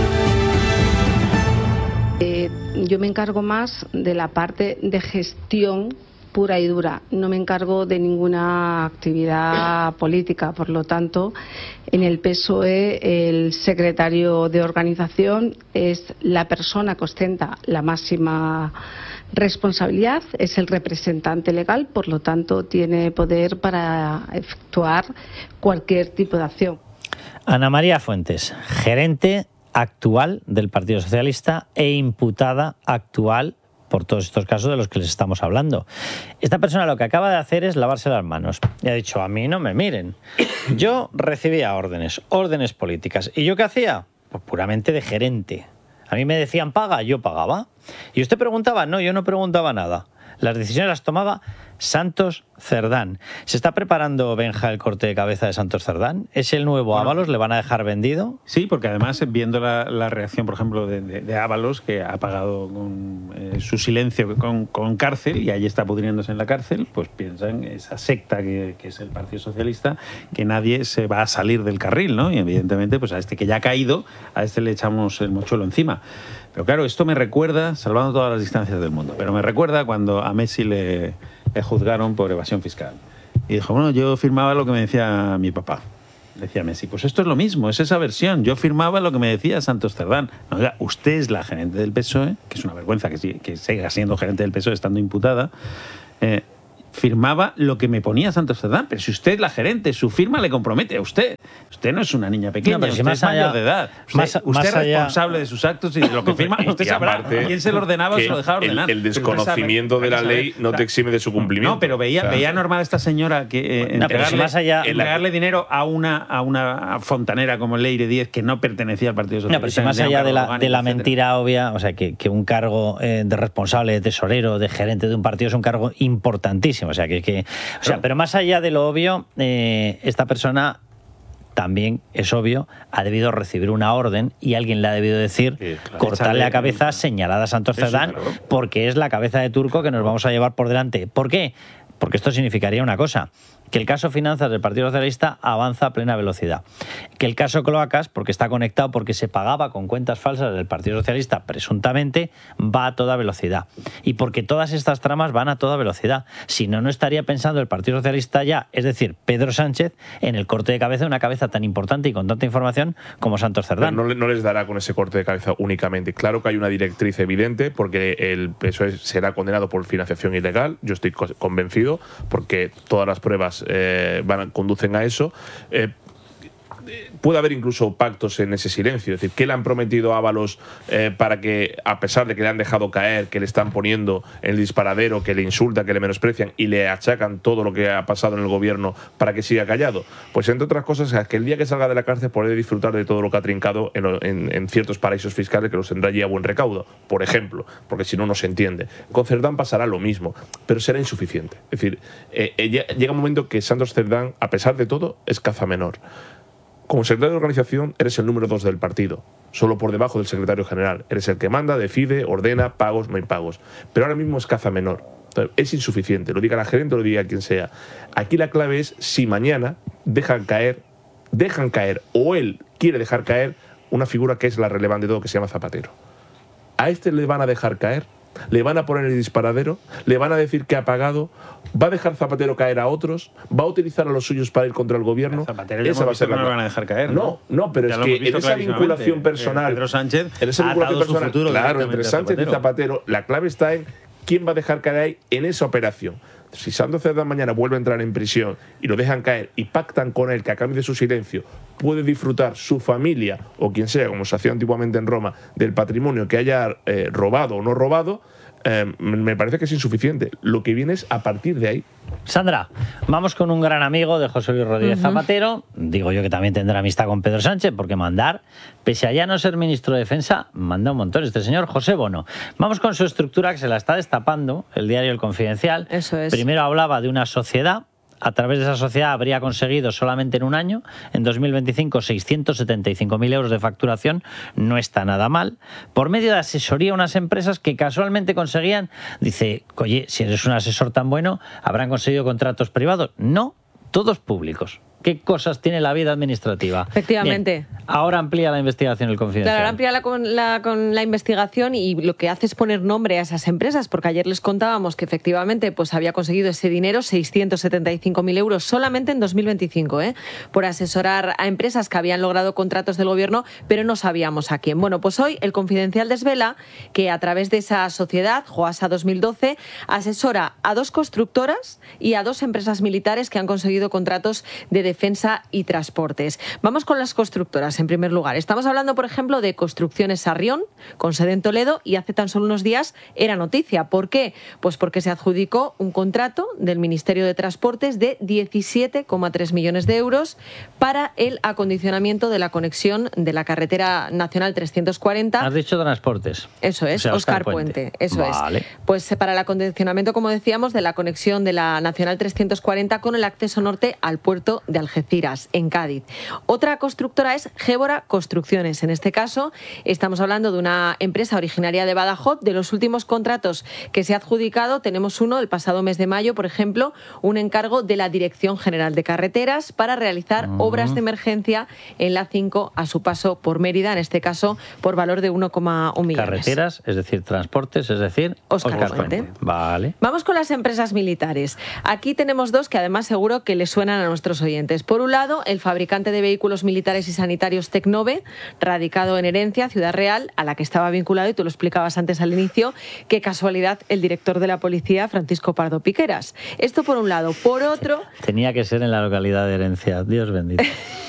Eh, yo me encargo más de la parte de gestión pura y dura. No me encargo de ninguna actividad política, por lo tanto, en el P S O E el secretario de organización es la persona que ostenta la máxima responsabilidad, es el representante legal, por lo tanto, tiene poder para efectuar cualquier tipo de acción. Ana María Fuentes, gerente actual del Partido Socialista e imputada actual por todos estos casos de los que les estamos hablando. Esta persona lo que acaba de hacer es lavarse las manos. Y ha dicho, a mí no me miren. Yo recibía órdenes, órdenes políticas. ¿Y yo qué hacía? Pues puramente de gerente. A mí me decían paga, yo pagaba. Y usted preguntaba, no, yo no preguntaba nada. Las decisiones las tomaba Santos Cerdán. ¿Se está preparando, Benja, el corte de cabeza de Santos Cerdán? ¿Es el nuevo Ábalos? ¿Le van a dejar vendido? Sí, porque además, viendo la, la reacción, por ejemplo, de, de, de Ábalos, que ha pagado con, eh, su silencio con, con cárcel y ahí está pudriéndose en la cárcel, pues piensan esa secta que, que es el Partido Socialista, que nadie se va a salir del carril, ¿no? Y evidentemente, pues a este que ya ha caído, a este le echamos el mochuelo encima. Pero claro, esto me recuerda, salvando todas las distancias del mundo, pero me recuerda cuando a Messi le, le juzgaron por evasión fiscal. Y dijo, bueno, yo firmaba lo que me decía mi papá. Decía Messi, pues esto es lo mismo, es esa versión. Yo firmaba lo que me decía Santos Cerdán. No, oiga, usted es la gerente del P S O E, que es una vergüenza que, que siga siendo gerente del P S O E estando imputada. Eh, firmaba lo que me ponía Santos Cerdán, pero si usted es la gerente, su firma le compromete a usted. Usted no es una niña pequeña, no, pero si usted más es mayor allá, de edad. Usted, más, usted más es responsable allá de sus actos y de lo que firma. Usted sabrá quién se lo ordenaba o se lo dejaba ordenar. El, el desconocimiento de la ley no te exime de su cumplimiento. No, pero veía, o sea, veía normal a esta señora que eh, no, entregarle, si más allá, entregarle dinero a una, a una fontanera como Leire Díez que no pertenecía al Partido Socialista. No, pero si más allá de la, orgánico, de la mentira obvia, o sea, que, que un cargo eh, de responsable, de tesorero, de gerente de un partido es un cargo importantísimo. O sea, que... que O sea, pero más allá de lo obvio, eh, esta persona también, es obvio, ha debido recibir una orden y alguien le ha debido decir, sí, claro, cortarle la cabeza señalada a Santos Cerdán, claro, porque es la cabeza de turco que nos vamos a llevar por delante. ¿Por qué? Porque esto significaría una cosa, que el caso Finanzas del Partido Socialista avanza a plena velocidad. Que el caso Cloacas, porque está conectado, porque se pagaba con cuentas falsas del Partido Socialista, presuntamente, va a toda velocidad. Y porque todas estas tramas van a toda velocidad. Si no, no estaría pensando el Partido Socialista ya, es decir, Pedro Sánchez, en el corte de cabeza de una cabeza tan importante y con tanta información como Santos Cerdán. No, no les dará con ese corte de cabeza únicamente. Claro que hay una directriz evidente, porque el P S O E será condenado por financiación ilegal. Yo estoy convencido, porque todas las pruebas Eh, van, conducen a eso. Eh, puede haber incluso pactos en ese silencio. Es decir, ¿qué le han prometido a Ábalos eh, para que, a pesar de que le han dejado caer, que le están poniendo en el disparadero, que le insultan, que le menosprecian y le achacan todo lo que ha pasado en el gobierno para que siga callado? Pues entre otras cosas, es que el día que salga de la cárcel podrá disfrutar de todo lo que ha trincado en, en, en ciertos paraísos fiscales que los tendrá allí a buen recaudo, por ejemplo, porque si no, no se entiende. Con Cerdán pasará lo mismo, pero será insuficiente. Es decir, eh, eh, llega un momento que Santos Cerdán, a pesar de todo, es caza menor. Como secretario de organización eres el número dos del partido, solo por debajo del secretario general. Eres el que manda, decide, ordena, pagos, no hay pagos. Pero ahora mismo es caza menor. Es insuficiente, lo diga la gerente o lo diga quien sea. Aquí la clave es si mañana dejan caer, dejan caer o él quiere dejar caer una figura que es la relevante de todo, que se llama Zapatero. ¿A este le van a dejar caer? ¿Le van a poner el disparadero? ¿Le van a decir que ha pagado? ¿Va a dejar Zapatero caer a otros? ¿Va a utilizar a los suyos para ir contra el gobierno? Zapatero esa va a ser la... no lo van a dejar caer. No, no, pero ya es que en esa vinculación personal, Pedro Sánchez en esa vinculación ha personal, futuro claro, entre Sánchez y Zapatero, la clave está en quién va a dejar caer ahí en esa operación. Si Santos Cerdán mañana vuelve a entrar en prisión y lo dejan caer y pactan con él que a cambio de su silencio puede disfrutar su familia o quien sea, como se hacía antiguamente en Roma, del patrimonio que haya eh, robado o no robado, eh, me parece que es insuficiente. Lo que viene es a partir de ahí. Sandra, vamos con un gran amigo de José Luis Rodríguez uh-huh. Zapatero. Digo yo que también tendrá amistad con Pedro Sánchez, porque mandar, pese a ya no ser ministro de Defensa, manda un montón este señor José Bono. Vamos con su estructura, que se la está destapando el diario El Confidencial. Eso es. Primero hablaba de una sociedad. A través de esa sociedad habría conseguido solamente en un año, en dos mil veinticinco, seiscientos setenta y cinco mil euros de facturación. No está nada mal. Por medio de asesoría a unas empresas que casualmente conseguían, dice, oye, si eres un asesor tan bueno, ¿habrán conseguido contratos privados? No, todos públicos. ¿Qué cosas tiene la vida administrativa? Efectivamente. Bien, ahora amplía la investigación El Confidencial. Claro, ahora amplía la, con, la, con la investigación y lo que hace es poner nombre a esas empresas, porque ayer les contábamos que efectivamente pues había conseguido ese dinero, seiscientos setenta y cinco mil euros, solamente en dos mil veinticinco, ¿eh? por asesorar a empresas que habían logrado contratos del gobierno, pero no sabíamos a quién. Bueno, pues hoy El Confidencial desvela que a través de esa sociedad, Joasa dos mil doce, asesora a dos constructoras y a dos empresas militares que han conseguido contratos de defensa y transportes. Vamos con las constructoras. cosas. En primer lugar, estamos hablando, por ejemplo, de Construcciones Sarrión, con sede en Toledo, y hace tan solo unos días era noticia. ¿Por qué? Pues porque se adjudicó un contrato del Ministerio de Transportes de diecisiete coma tres millones de euros para el acondicionamiento de la conexión de la carretera nacional trescientos cuarenta. Has dicho transportes. Eso es, O sea, Óscar Óscar Puente. Puente. Eso Vale. es. Pues para el acondicionamiento, como decíamos, de la conexión de la nacional trescientos cuarenta con el acceso norte al puerto de Algeciras, en Cádiz. Otra constructora es Gébora Construcciones. En este caso, estamos hablando de una empresa originaria de Badajoz. De los últimos contratos que se ha adjudicado, tenemos uno el pasado mes de mayo, por ejemplo, un encargo de la Dirección General de Carreteras para realizar Mm. obras de emergencia en la cinco a su paso por Mérida, en este caso por valor de uno coma uno millones. Carreteras, es decir, transportes, es decir, Óscar Óscar Puente. Puente. Vale. Vamos con las empresas militares. Aquí tenemos dos que además seguro que les suenan a nuestros oyentes. Por un lado, el fabricante de vehículos militares y sanitarios Tecnove, radicado en Herencia, Ciudad Real, a la que estaba vinculado, y tú lo explicabas antes al inicio, qué casualidad, el director de la policía, Francisco Pardo Piqueras. Esto por un lado. Por otro... Tenía que ser en la localidad de Herencia. Dios bendito.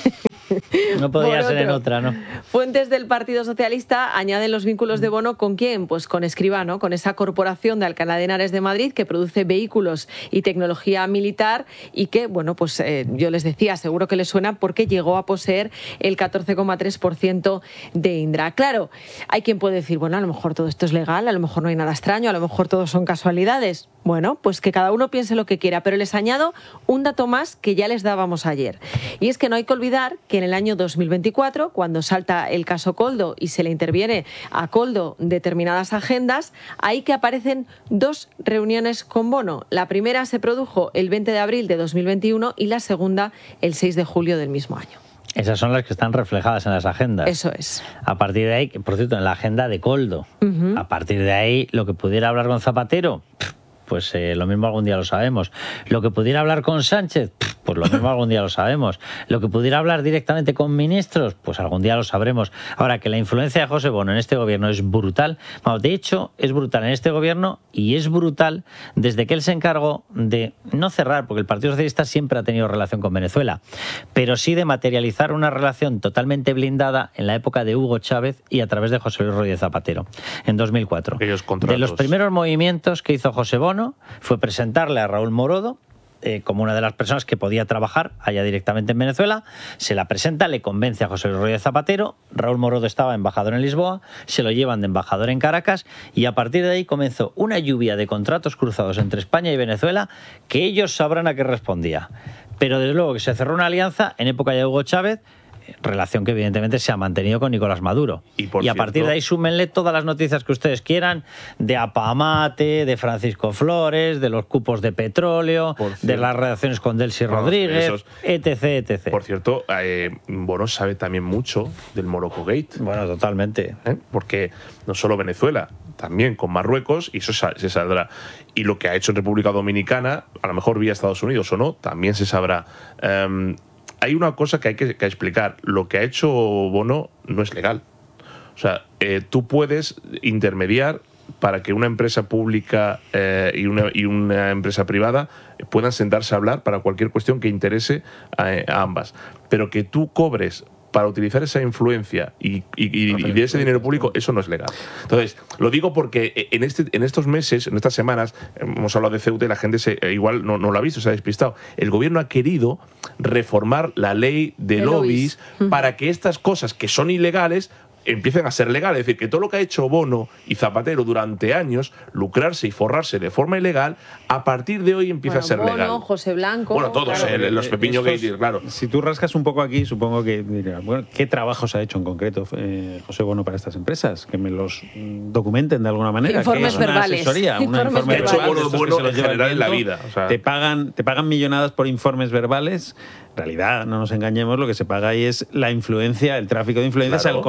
No podía Por ser en otro, otra, ¿no? Fuentes del Partido Socialista añaden los vínculos de Bono ¿con quién? Pues con Escribano, con esa corporación de Alcalá de Henares de Madrid que produce vehículos y tecnología militar y que, bueno, pues eh, yo les decía, seguro que les suena porque llegó a poseer el catorce coma tres por ciento de Indra. Claro, hay quien puede decir, bueno, a lo mejor todo esto es legal, a lo mejor no hay nada extraño, a lo mejor todo son casualidades. Bueno, pues que cada uno piense lo que quiera, pero les añado un dato más que ya les dábamos ayer. Y es que no hay que olvidar que en el año dos mil veinticuatro, cuando salta el caso Koldo y se le interviene a Koldo determinadas agendas, ahí que aparecen dos reuniones con Bono. La primera se produjo el veinte de abril de dos mil veintiuno y la segunda el seis de julio del mismo año. Esas son las que están reflejadas en las agendas. Eso es. A partir de ahí, por cierto, en la agenda de Koldo, Uh-huh. a partir de ahí, lo que pudiera hablar con Zapatero, pues eh, lo mismo algún día lo sabemos. Lo que pudiera hablar con Sánchez, pues lo mismo algún día lo sabemos. Lo que pudiera hablar directamente con ministros, pues algún día lo sabremos. Ahora, que la influencia de José Bono en este gobierno es brutal, bueno, de hecho, es brutal en este gobierno y es brutal desde que él se encargó de no cerrar, porque el Partido Socialista siempre ha tenido relación con Venezuela, pero sí de materializar una relación totalmente blindada en la época de Hugo Chávez y a través de José Luis Rodríguez Zapatero, en dos mil cuatro. Aquellos contratos. De los primeros movimientos que hizo José Bono fue presentarle a Raúl Morodo eh, como una de las personas que podía trabajar allá directamente en Venezuela. Se la presenta, le convence a José Luis Rodríguez Zapatero. Raúl Morodo estaba embajador en Lisboa, se lo llevan de embajador en Caracas y a partir de ahí comenzó una lluvia de contratos cruzados entre España y Venezuela que ellos sabrán a qué respondía. Pero desde luego que se cerró una alianza en época de Hugo Chávez, relación que evidentemente se ha mantenido con Nicolás Maduro. Y, por y a cierto, partir de ahí súmenle todas las noticias que ustedes quieran de Apamate, de Francisco Flores, de los cupos de petróleo, de las relaciones con Delcy No, Rodríguez, esos- etc, etcétera. Por cierto, eh, Bono sabe también mucho del Morocco Gate. Bueno, totalmente. ¿Eh? Porque no solo Venezuela, también con Marruecos, y eso sa- se saldrá. Y lo que ha hecho en República Dominicana, a lo mejor vía Estados Unidos o no, también se sabrá. Um, hay una cosa que hay que, que explicar. Lo que ha hecho Bono no es legal. O sea, eh, tú puedes intermediar para que una empresa pública eh, y, una, y una empresa privada puedan sentarse a hablar para cualquier cuestión que interese a, a ambas. Pero que tú cobres para utilizar esa influencia y, y, y, y de ese dinero público, eso no es legal. Entonces, lo digo porque en, este, en estos meses, en estas semanas, hemos hablado de Ceuta y la gente se, igual no, no lo ha visto, se ha despistado. El gobierno ha querido reformar la ley de, De lobbies, lobbies. para que estas cosas que son ilegales empiecen a ser legales. Es decir, que todo lo que ha hecho Bono y Zapatero durante años, lucrarse y forrarse de forma ilegal, a partir de hoy empieza Bueno, a ser Bono, legal. José Blanco... Bueno, todos, claro. eh, los Pepiño Estos- Gate, claro. Si tú rascas un poco aquí, supongo que dirás, bueno, ¿qué trabajos ha hecho en concreto eh, José Bono para estas empresas? Que me los mm, documenten de alguna manera. Informes ¿Qué es una verbales. asesoría? Una Informes informe verbales. verbal de Bueno, estos bueno, que se los en lleva el general en la viento. vida, o sea. Te pagan, te pagan millonadas por informes verbales. En realidad, no nos engañemos, lo que se paga ahí es la influencia, el tráfico de influencias Claro, al conseguidor.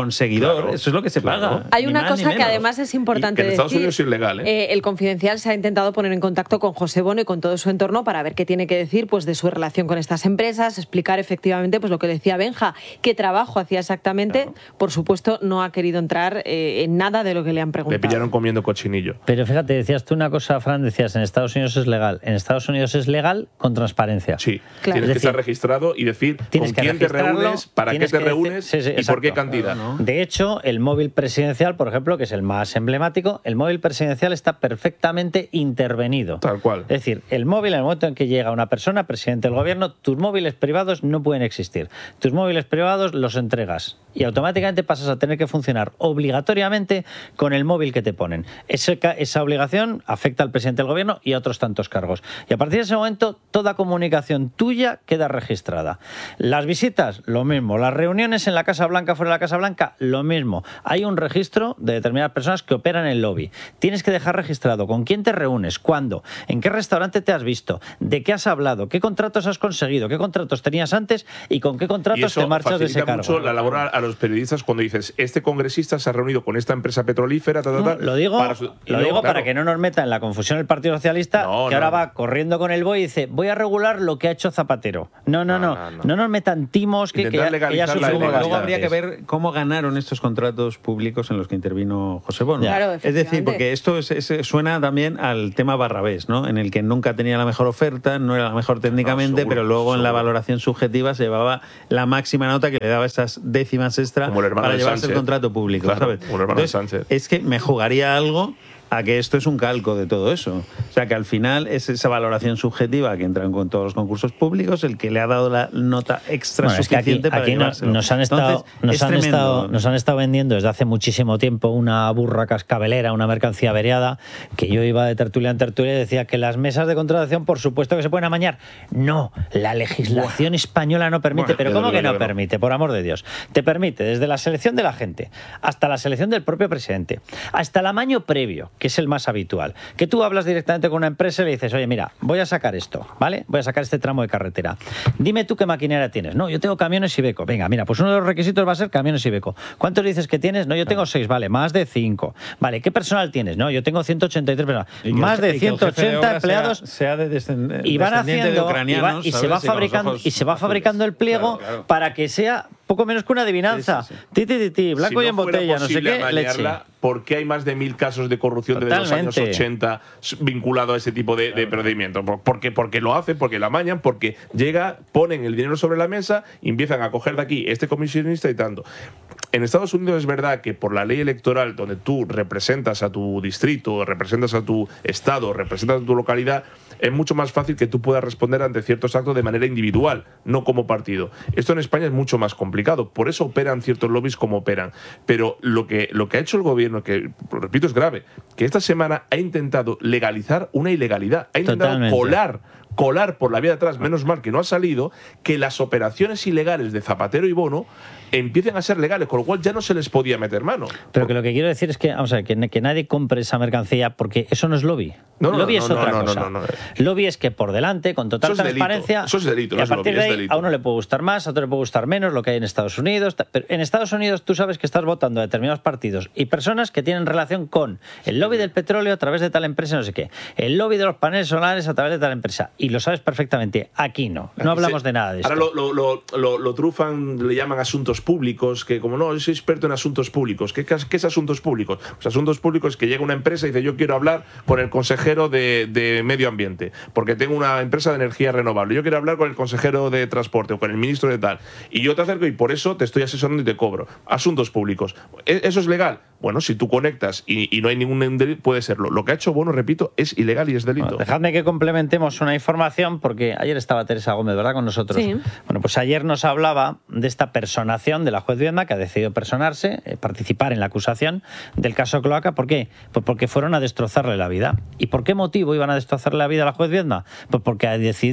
consumidor, Claro, eso es lo que se claro. paga. Hay ni una más ni cosa que menos. además es importante Que en Estados decir. Unidos es ilegal, ¿eh? Eh, el Confidencial se ha intentado poner en contacto con José Bono y con todo su entorno para ver qué tiene que decir pues, de su relación con estas empresas, explicar efectivamente pues, lo que decía Benja, qué trabajo hacía exactamente. Claro. Por supuesto, no ha querido entrar eh, en nada de lo que le han preguntado. Le pillaron comiendo cochinillo. Pero fíjate, decías tú una cosa, Fran, decías, en Estados Unidos es legal. En Estados Unidos es legal con transparencia. Sí, claro. tienes Es que decir, estar registrado y decir con que quién te reúnes, para qué te que reúnes decir, sí, sí, y por qué cantidad. Claro, ¿no? De hecho, el móvil presidencial, por ejemplo, que es el más emblemático, el móvil presidencial está perfectamente intervenido. Tal cual. Es decir, el móvil, en el momento en que llega una persona, presidente del gobierno, tus móviles privados no pueden existir. Tus móviles privados los entregas y automáticamente pasas a tener que funcionar obligatoriamente con el móvil que te ponen. Ese, esa obligación afecta al presidente del gobierno y a otros tantos cargos. Y a partir de ese momento, toda comunicación tuya queda registrada. Las visitas, lo mismo. Las reuniones en la Casa Blanca, fuera de la Casa Blanca, lo mismo. Hay un registro de determinadas personas que operan en el lobby. Tienes que dejar registrado con quién te reúnes, cuándo, en qué restaurante te has visto, de qué has hablado, qué contratos has conseguido, qué contratos tenías antes y con qué Y contratos eso te marchas de ese facilita cargo. mucho la labor a, a los periodistas cuando dices, este congresista se ha reunido con esta empresa petrolífera, ta, ta, ta, No, lo digo, para su- y lo luego, digo claro, para que no nos meta en la confusión el Partido Socialista, No, que no, ahora no. va corriendo con el B O E y dice, voy a regular lo que ha hecho Zapatero. No, no, no. No, no, nos metan timos que, que, ya- que ya sufrimos Luego bastante. habría que ver cómo ganaron estos contratos públicos en los que intervino José Bono. Claro, es decir, porque esto es- es- suena también al tema Barrabés, ¿no? En el que nunca tenía la mejor oferta, no era la mejor técnicamente, seguro, pero luego en la seguro. valoración subjetiva se llevaba la máxima nota que le daba esas décimas extra Como el hermano para de llevarse Sánchez. el contrato público, Claro, ¿sabes? como el hermano de Entonces, Sánchez. es que me jugaría algo a que esto es un calco de todo eso. O sea, que al final es esa valoración subjetiva que entran con todos los concursos públicos el que le ha dado la nota extra Bueno, es que aquí, suficiente para aquí nos, llevárselo. nos han estado, Entonces, nos, es han tremendo. estado, nos han estado vendiendo desde hace muchísimo tiempo una burra cascabelera, una mercancía averiada, que yo iba de tertulia en tertulia y decía que las mesas de contratación, por supuesto que se pueden amañar. No, la legislación española no permite. Bueno, pero yo ¿cómo digo que no que no. permite? Por amor de Dios. Te permite desde la selección de la gente hasta la selección del propio presidente, hasta el amaño previo, que es el más habitual. Que tú hablas directamente con una empresa y le dices, oye, mira, voy a sacar esto, ¿vale? Voy a sacar este tramo de carretera. Dime tú qué maquinaria tienes. No, yo tengo camiones Iveco. Venga, mira, pues uno de los requisitos va a ser camiones Iveco. ¿Cuántos dices que tienes? No, yo tengo seis, vale, más de cinco. Vale, ¿qué personal tienes? No, yo tengo ciento ochenta y tres personas. Y que Más el- de y que el ciento jefe de ochenta obra empleados. sea, sea de descend- Y van descendiente de haciendo, y, va- ucranianos, y se ¿sabes? va Y con los fabricando ojos y se va azules. fabricando el pliego Claro, claro. para que sea poco menos que una adivinanza. Ti, ti, ti, ti, blanco si y en no fuera botella, no sé posible qué, amañarla, leche. ¿por qué hay más de mil casos de corrupción desde los años Totalmente. ochenta vinculado a ese tipo de, de procedimientos? ¿Por- Porque, porque lo hacen, porque lo amañan, porque llega, ponen el dinero sobre la mesa y empiezan a coger de aquí este comisionista y tanto. En Estados Unidos es verdad que por la ley electoral, donde tú representas a tu distrito, representas a tu estado, representas a tu localidad, es mucho más fácil que tú puedas responder ante ciertos actos de manera individual, no como partido. Esto en España es mucho más complicado, por eso operan ciertos lobbies como operan. Pero lo que, lo que ha hecho el gobierno, que lo repito es grave, que esta semana ha intentado legalizar una ilegalidad, ha intentado Totalmente. colar colar por la vía de atrás, menos mal que no ha salido, que las operaciones ilegales de Zapatero y Bono empiecen a ser legales, con lo cual ya no se les podía meter mano. Pero que lo que quiero decir es que, vamos a ver, que, que nadie compre esa mercancía porque eso no es lobby. No, no, lobby no, es no, otra no, no, cosa. no, no, no. Lobby es que por delante, con total Eso es delito, transparencia, eso es delito, y no a es partir lobby, de es ahí delito. a uno le puede gustar más, a otro le puede gustar menos, lo que hay en Estados Unidos. Pero en Estados Unidos tú sabes que estás votando a determinados partidos y personas que tienen relación con el lobby del petróleo a través de tal empresa, no sé qué, el lobby de los paneles solares a través de tal empresa. Y lo sabes perfectamente. Aquí no. No hablamos de nada de esto. Ahora lo, lo, lo, lo, lo trufan, le llaman asuntos públicos, que como no, yo soy experto en asuntos públicos. ¿Qué, qué es asuntos públicos? Pues asuntos públicos es que llega una empresa y dice, yo quiero hablar con el consejero de, de Medio Ambiente, porque tengo una empresa de energía renovable. Yo quiero hablar con el consejero de Transporte o con el ministro de tal. Y yo te acerco y por eso te estoy asesorando y te cobro. Asuntos públicos. ¿E- ¿Eso es legal? Bueno, si tú conectas y, y no hay ningún delito, puede serlo. Lo que ha hecho Bono, repito, es ilegal y es delito. Bueno, dejadme que complementemos una información, porque ayer estaba Teresa Gómez, ¿verdad?, con nosotros. Sí. Bueno, pues ayer nos hablaba de esta personación de la juez Viedma, que ha decidido personarse, eh, participar en la acusación del caso Cloaca. ¿Por qué? Pues porque fueron a destrozarle la vida. ¿Y por qué motivo iban a destrozarle la vida a la juez Viedma? Pues porque decidió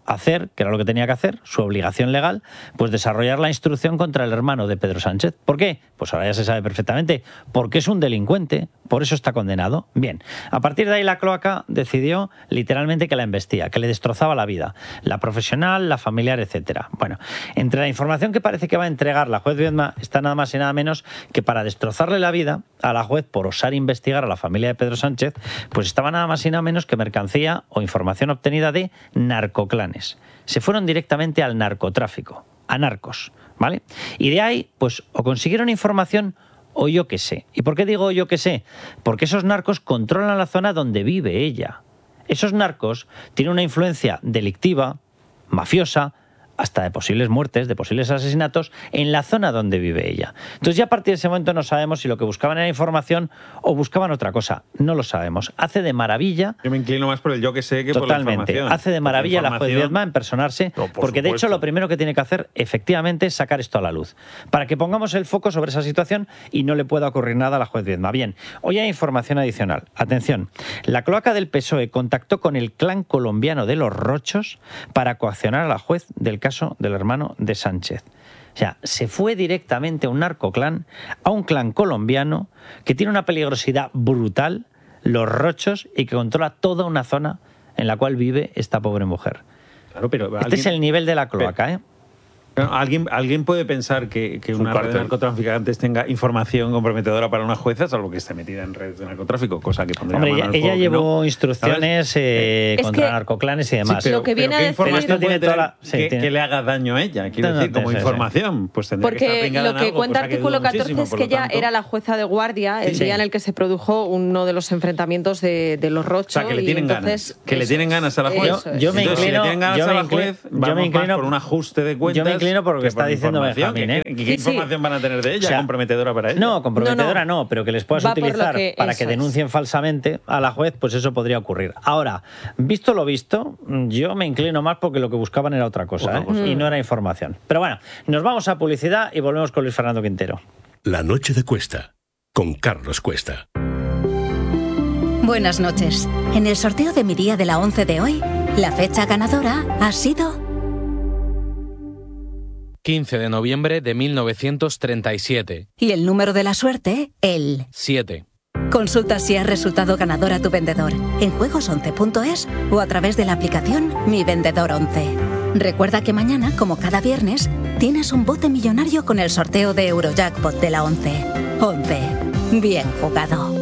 hacer, que era lo que tenía que hacer, su obligación legal, pues desarrollar la instrucción contra el hermano de Pedro Sánchez. ¿Por qué? Pues ahora ya se sabe perfectamente, porque es un delincuente, por eso está condenado. Bien, a partir de ahí la cloaca decidió literalmente que la embestía, que le destrozaba la vida, la profesional, la familiar, etcétera. Bueno, entre la información que parece que va a entregar la juez Viedma está nada más y nada menos que para destrozarle la vida a la juez por osar investigar a la familia de Pedro Sánchez, pues estaba nada más y nada menos que mercancía o información obtenida de narcoclanes. Se fueron directamente al narcotráfico, a narcos, ¿vale? Y de ahí, pues, o consiguieron información o yo qué sé. ¿Y por qué digo yo qué sé? Porque esos narcos controlan la zona donde vive ella. Esos narcos tienen una influencia delictiva, mafiosa, hasta de posibles muertes, de posibles asesinatos, en la zona donde vive ella. Entonces ya a partir de ese momento no sabemos si lo que buscaban era información o buscaban otra cosa. No lo sabemos. Hace de maravilla... Yo me inclino más por el yo que sé que totalmente, por la información. Hace de maravilla la juez Viedma en personarse, No, por porque de supuesto. hecho lo primero que tiene que hacer efectivamente es sacar esto a la luz, para que pongamos el foco sobre esa situación y no le pueda ocurrir nada a la juez Viedma. Bien, hoy hay información adicional. Atención, la cloaca del P S O E contactó con el clan colombiano de los Rochos para coaccionar a la juez del caso del hermano de Sánchez. O sea, se fue directamente a un narcoclan, a un clan colombiano que tiene una peligrosidad brutal, los Rochos, y que controla toda una zona en la cual vive esta pobre mujer. Claro, pero Este alguien- es el nivel de la cloaca, ¿eh? Bueno, ¿Alguien, alguien puede pensar que, que Es una un red de cártel. narcotraficantes tenga información comprometedora para una jueza, salvo que esté metida en redes de narcotráfico, cosa que pondría Hombre, mano ella, al ella fuego que llevó no. instrucciones ¿Sabes? eh, Es contra que- narcoclanes y demás. Sí, pero- Lo que viene ¿qué a decir- información Esto tiene puede toda la- tener sí, que, tiene- que le haga daño a ella? Quiero No, no, decir, como sí, sí. información, pues tendría que estar Porque pringada lo en que algo, cuenta cosa que artículo dudo catorce muchísimo, es por que lo ella tanto- era la jueza de guardia el Sí. día en el que se produjo uno de los enfrentamientos de, de los Rochos. O sea, que le y tienen entonces, ganas. Que le eso tienen es, ganas a la juez. eso es. Yo me Entonces, si le inclino- tienen ganas yo a me la inclino- juez, yo vamos me inclino- más por un ajuste de cuentas. yo me inclino por lo que está por diciendo información. Benjamín, ¿eh? ¿Qué, qué Sí, sí. información van a tener de ella O sea, comprometedora para ella? No, comprometedora No, no, pero que les puedas Va por lo utilizar que- para eso que es. denuncien falsamente a la juez, pues eso podría ocurrir. Ahora, visto lo visto, yo me inclino más porque lo que buscaban era otra cosa, Otra ¿eh? cosa. Y no era información. Pero bueno, nos vamos a publicidad y volvemos con Luis Fernando Quintero. La noche de Cuesta, con Carlos Cuesta. Buenas noches. En el sorteo de mi día de la once de hoy, la fecha ganadora ha sido quince de noviembre de mil novecientos treinta y siete. y el número de la suerte, el siete. Consulta si has resultado ganador a tu vendedor en juegos once punto es o a través de la aplicación Mi Vendedor once. Recuerda que mañana, como cada viernes, tienes un bote millonario con el sorteo de Eurojackpot de la once. once. Bien jugado.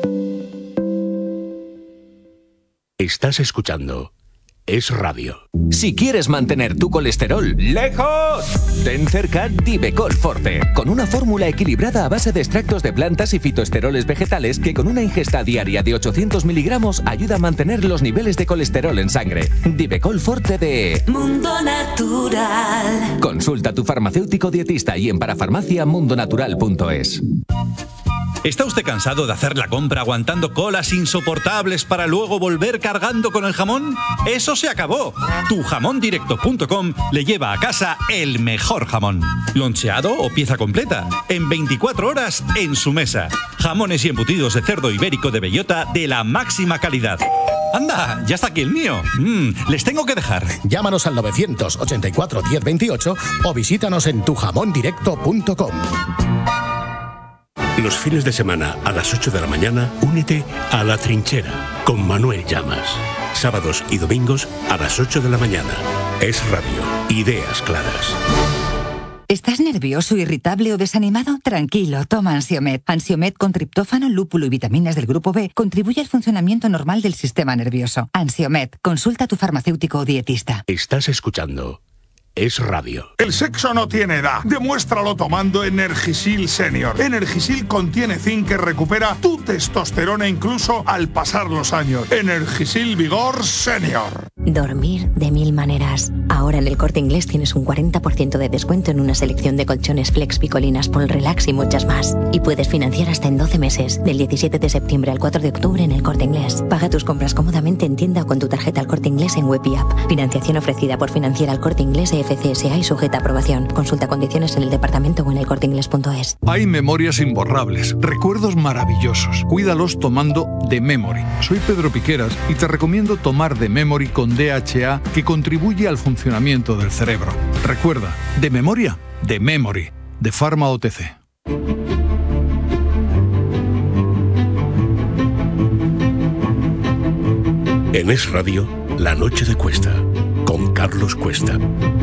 Estás escuchando Es Radio. Si quieres mantener tu colesterol lejos, ten cerca Divecol Forte, con una fórmula equilibrada a base de extractos de plantas y fitoesteroles vegetales que con una ingesta diaria de ochocientos miligramos ayuda a mantener los niveles de colesterol en sangre. Divecol Forte de Mundo Natural. Consulta a tu farmacéutico dietista y en parafarmacia mundonatural punto es. ¿Está usted cansado de hacer la compra aguantando colas insoportables para luego volver cargando con el jamón? ¡Eso se acabó! tu jamón directo punto com le lleva a casa el mejor jamón. Loncheado o pieza completa, en veinticuatro horas en su mesa. Jamones y embutidos de cerdo ibérico de bellota de la máxima calidad. ¡Anda! ¡Ya está aquí el mío! Mm, les tengo que dejar. Llámanos al novecientos ochenta y cuatro diez veintiocho o visítanos en tu jamón directo punto com. Los fines de semana a las ocho de la mañana, únete a La Trinchera con Manuel Llamas. Sábados y domingos a las ocho de la mañana. Es Radio. Ideas claras. ¿Estás nervioso, irritable o desanimado? Tranquilo, toma Ansiomed. Ansiomed con triptófano, lúpulo y vitaminas del grupo B contribuye al funcionamiento normal del sistema nervioso. Ansiomed, consulta a tu farmacéutico o dietista. Estás escuchando Es Radio. El sexo no tiene edad. Demuéstralo tomando Energisil Senior. Energisil contiene zinc que recupera tu testosterona incluso al pasar los años. Energisil Vigor Senior. Dormir de mil maneras. Ahora en El Corte Inglés tienes un cuarenta por ciento de descuento en una selección de colchones Flex, Picolinas, Paul Relax y muchas más. Y puedes financiar hasta en doce meses, del diecisiete de septiembre al cuatro de octubre en El Corte Inglés. Paga tus compras cómodamente en tienda o con tu tarjeta El Corte Inglés en web y app. Financiación ofrecida por Financiera El Corte Inglés E F C S A y sujeta a aprobación. Consulta condiciones en el departamento o en elcorteingles punto es. Hay memorias imborrables, recuerdos maravillosos. Cuídalos tomando The Memory. Soy Pedro Piqueras y te recomiendo tomar The Memory con D H A, que contribuye al funcionamiento del cerebro. Recuerda, de memoria, The Memory, de Pharma O T C. En Es Radio, La Noche de Cuesta, con Carlos Cuesta.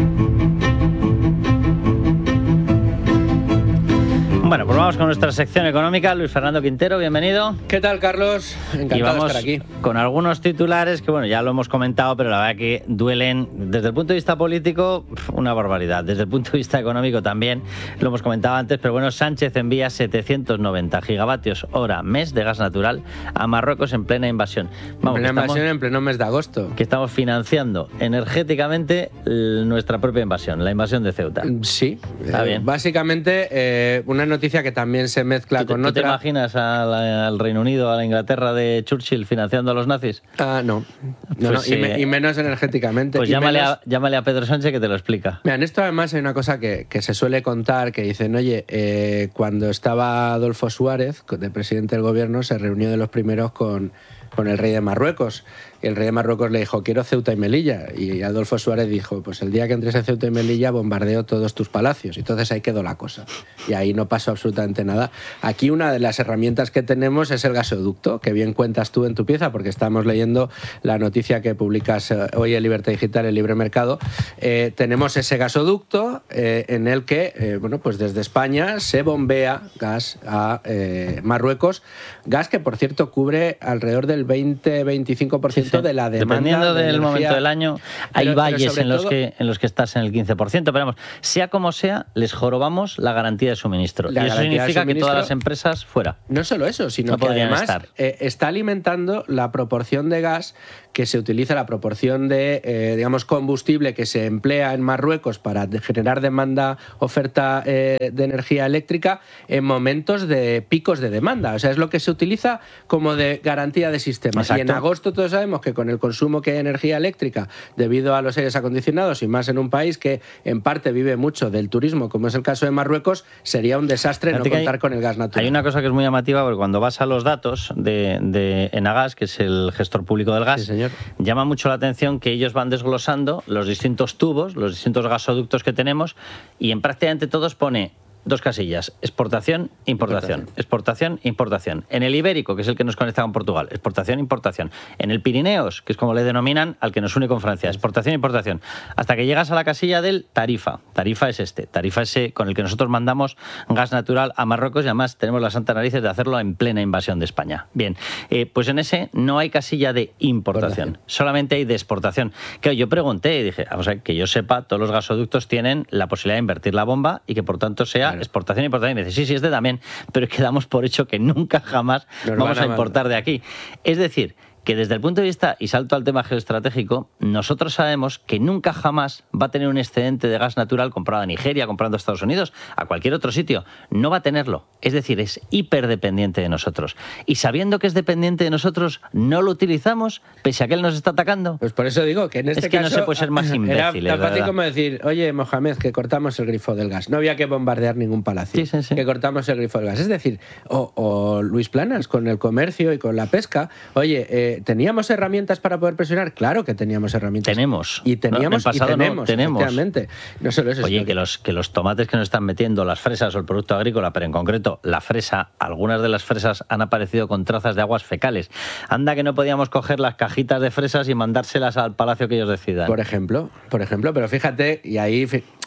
Bueno, pues vamos con nuestra sección económica. Luis Fernando Quintero, bienvenido. ¿Qué tal, Carlos? Encantado y vamos de estar aquí. Con algunos titulares que, bueno, ya lo hemos comentado, pero la verdad que duelen desde el punto de vista político una barbaridad. Desde el punto de vista económico también, lo hemos comentado antes, pero bueno, Sánchez envía setecientos noventa gigavatios hora mes de gas natural a Marruecos en plena invasión. Vamos, en plena invasión estamos, en pleno mes de agosto. Que estamos financiando energéticamente nuestra propia invasión, la invasión de Ceuta. Sí. Está eh, bien. Básicamente, eh, una noticia que también se mezcla ¿Tú, con ¿tú otra. ¿Te imaginas a la, al Reino Unido, a la Inglaterra de Churchill financiando a los nazis? Ah, no. no, Pues, no y, eh, me, y menos energéticamente. Pues y llámale, menos... a, llámale a Pedro Sánchez que te lo explica. Mira, en esto además hay una cosa que, que se suele contar, que dicen, oye, eh, cuando estaba Adolfo Suárez, de presidente del gobierno, se reunió de los primeros con, con el rey de Marruecos. Y el rey de Marruecos le dijo, quiero Ceuta y Melilla. Y Adolfo Suárez dijo, pues el día que entres en Ceuta y Melilla bombardeo todos tus palacios. Y entonces ahí quedó la cosa. Y ahí no pasó absolutamente nada. Aquí una de las herramientas que tenemos es el gasoducto, que bien cuentas tú en tu pieza, porque estamos leyendo la noticia que publicas hoy en Libertad Digital, en Libre Mercado. Eh, tenemos ese gasoducto eh, en el que, eh, bueno, pues desde España se bombea gas a eh, Marruecos. Gas que, por cierto, cubre alrededor del veinte a veinticinco por ciento de la demanda. Dependiendo de del energía. momento del año, hay Pero- pero valles sobre en los, todo- que, en los que estás en el quince por ciento, pero vamos, sea como sea, les jorobamos la garantía de suministro. La y eso garantía de significa que todas suministro- las empresas fuera. No solo eso, sino No que podrían además estar. eh, está alimentando la proporción de gas que se utiliza, la proporción de, eh, digamos, combustible que se emplea en Marruecos para de- generar demanda, oferta eh, de energía eléctrica en momentos de picos de demanda. O sea, es lo que se utiliza como de garantía de sistema. Y en Exacto. agosto todos sabemos que con el consumo que hay de energía eléctrica, debido a los aires acondicionados y más en un país que en parte vive mucho del turismo, como es el caso de Marruecos, sería un desastre no Fíjate que hay- contar con el gas natural. Hay una cosa que es muy llamativa, porque cuando vas a los datos de, de Enagas, que es el gestor público del gas, llama mucho la atención que ellos van desglosando los distintos tubos, los distintos gasoductos que tenemos, y en prácticamente todos pone dos casillas: exportación, importación, exportación, importación. En el Ibérico, que es el que nos conecta con Portugal, exportación, importación. En el Pirineos, que es como le denominan al que nos une con Francia, exportación, importación. Hasta que llegas a la casilla del tarifa. Tarifa es este, tarifa ese con el que nosotros mandamos gas natural a Marruecos, y además tenemos las santas narices de hacerlo en plena invasión de España. Bien, eh, pues en ese no hay casilla de importación, solamente hay de exportación. Que yo pregunté y dije, vamos a ver, que yo sepa, todos los gasoductos tienen la posibilidad de invertir la bomba y que por tanto sea exportación e importación. Y me dice, sí, sí, este también, pero quedamos por hecho que nunca jamás Nos vamos van a a importar de aquí. Es decir, que desde el punto de vista, y salto al tema geoestratégico, nosotros sabemos que nunca jamás va a tener un excedente de gas natural comprado a Nigeria, comprando a Estados Unidos, a cualquier otro sitio. No va a tenerlo. Es decir, es hiperdependiente de nosotros. Y sabiendo que es dependiente de nosotros, no lo utilizamos, pese a que él nos está atacando. Pues por eso digo que en este es que caso no se puede ser más imbécil. Era tan fácil como decir, oye, Mohamed, que cortamos el grifo del gas. No había que bombardear ningún palacio. Que cortamos el grifo del gas. Es decir, o, o Luis Planas con el comercio y con la pesca. Oye, eh, ¿teníamos herramientas para poder presionar? Claro que teníamos herramientas. Tenemos. Y teníamos No, en el pasado y no, tenemos. tenemos. efectivamente. No solo eso, Oye, sino que los, que los tomates que nos están metiendo, las fresas o el producto agrícola, pero en concreto la fresa, algunas de las fresas han aparecido con trazas de aguas fecales. Anda que no podíamos coger las cajitas de fresas y mandárselas al palacio que ellos decidan. Por ejemplo, por ejemplo, pero fíjate, y ahí fi-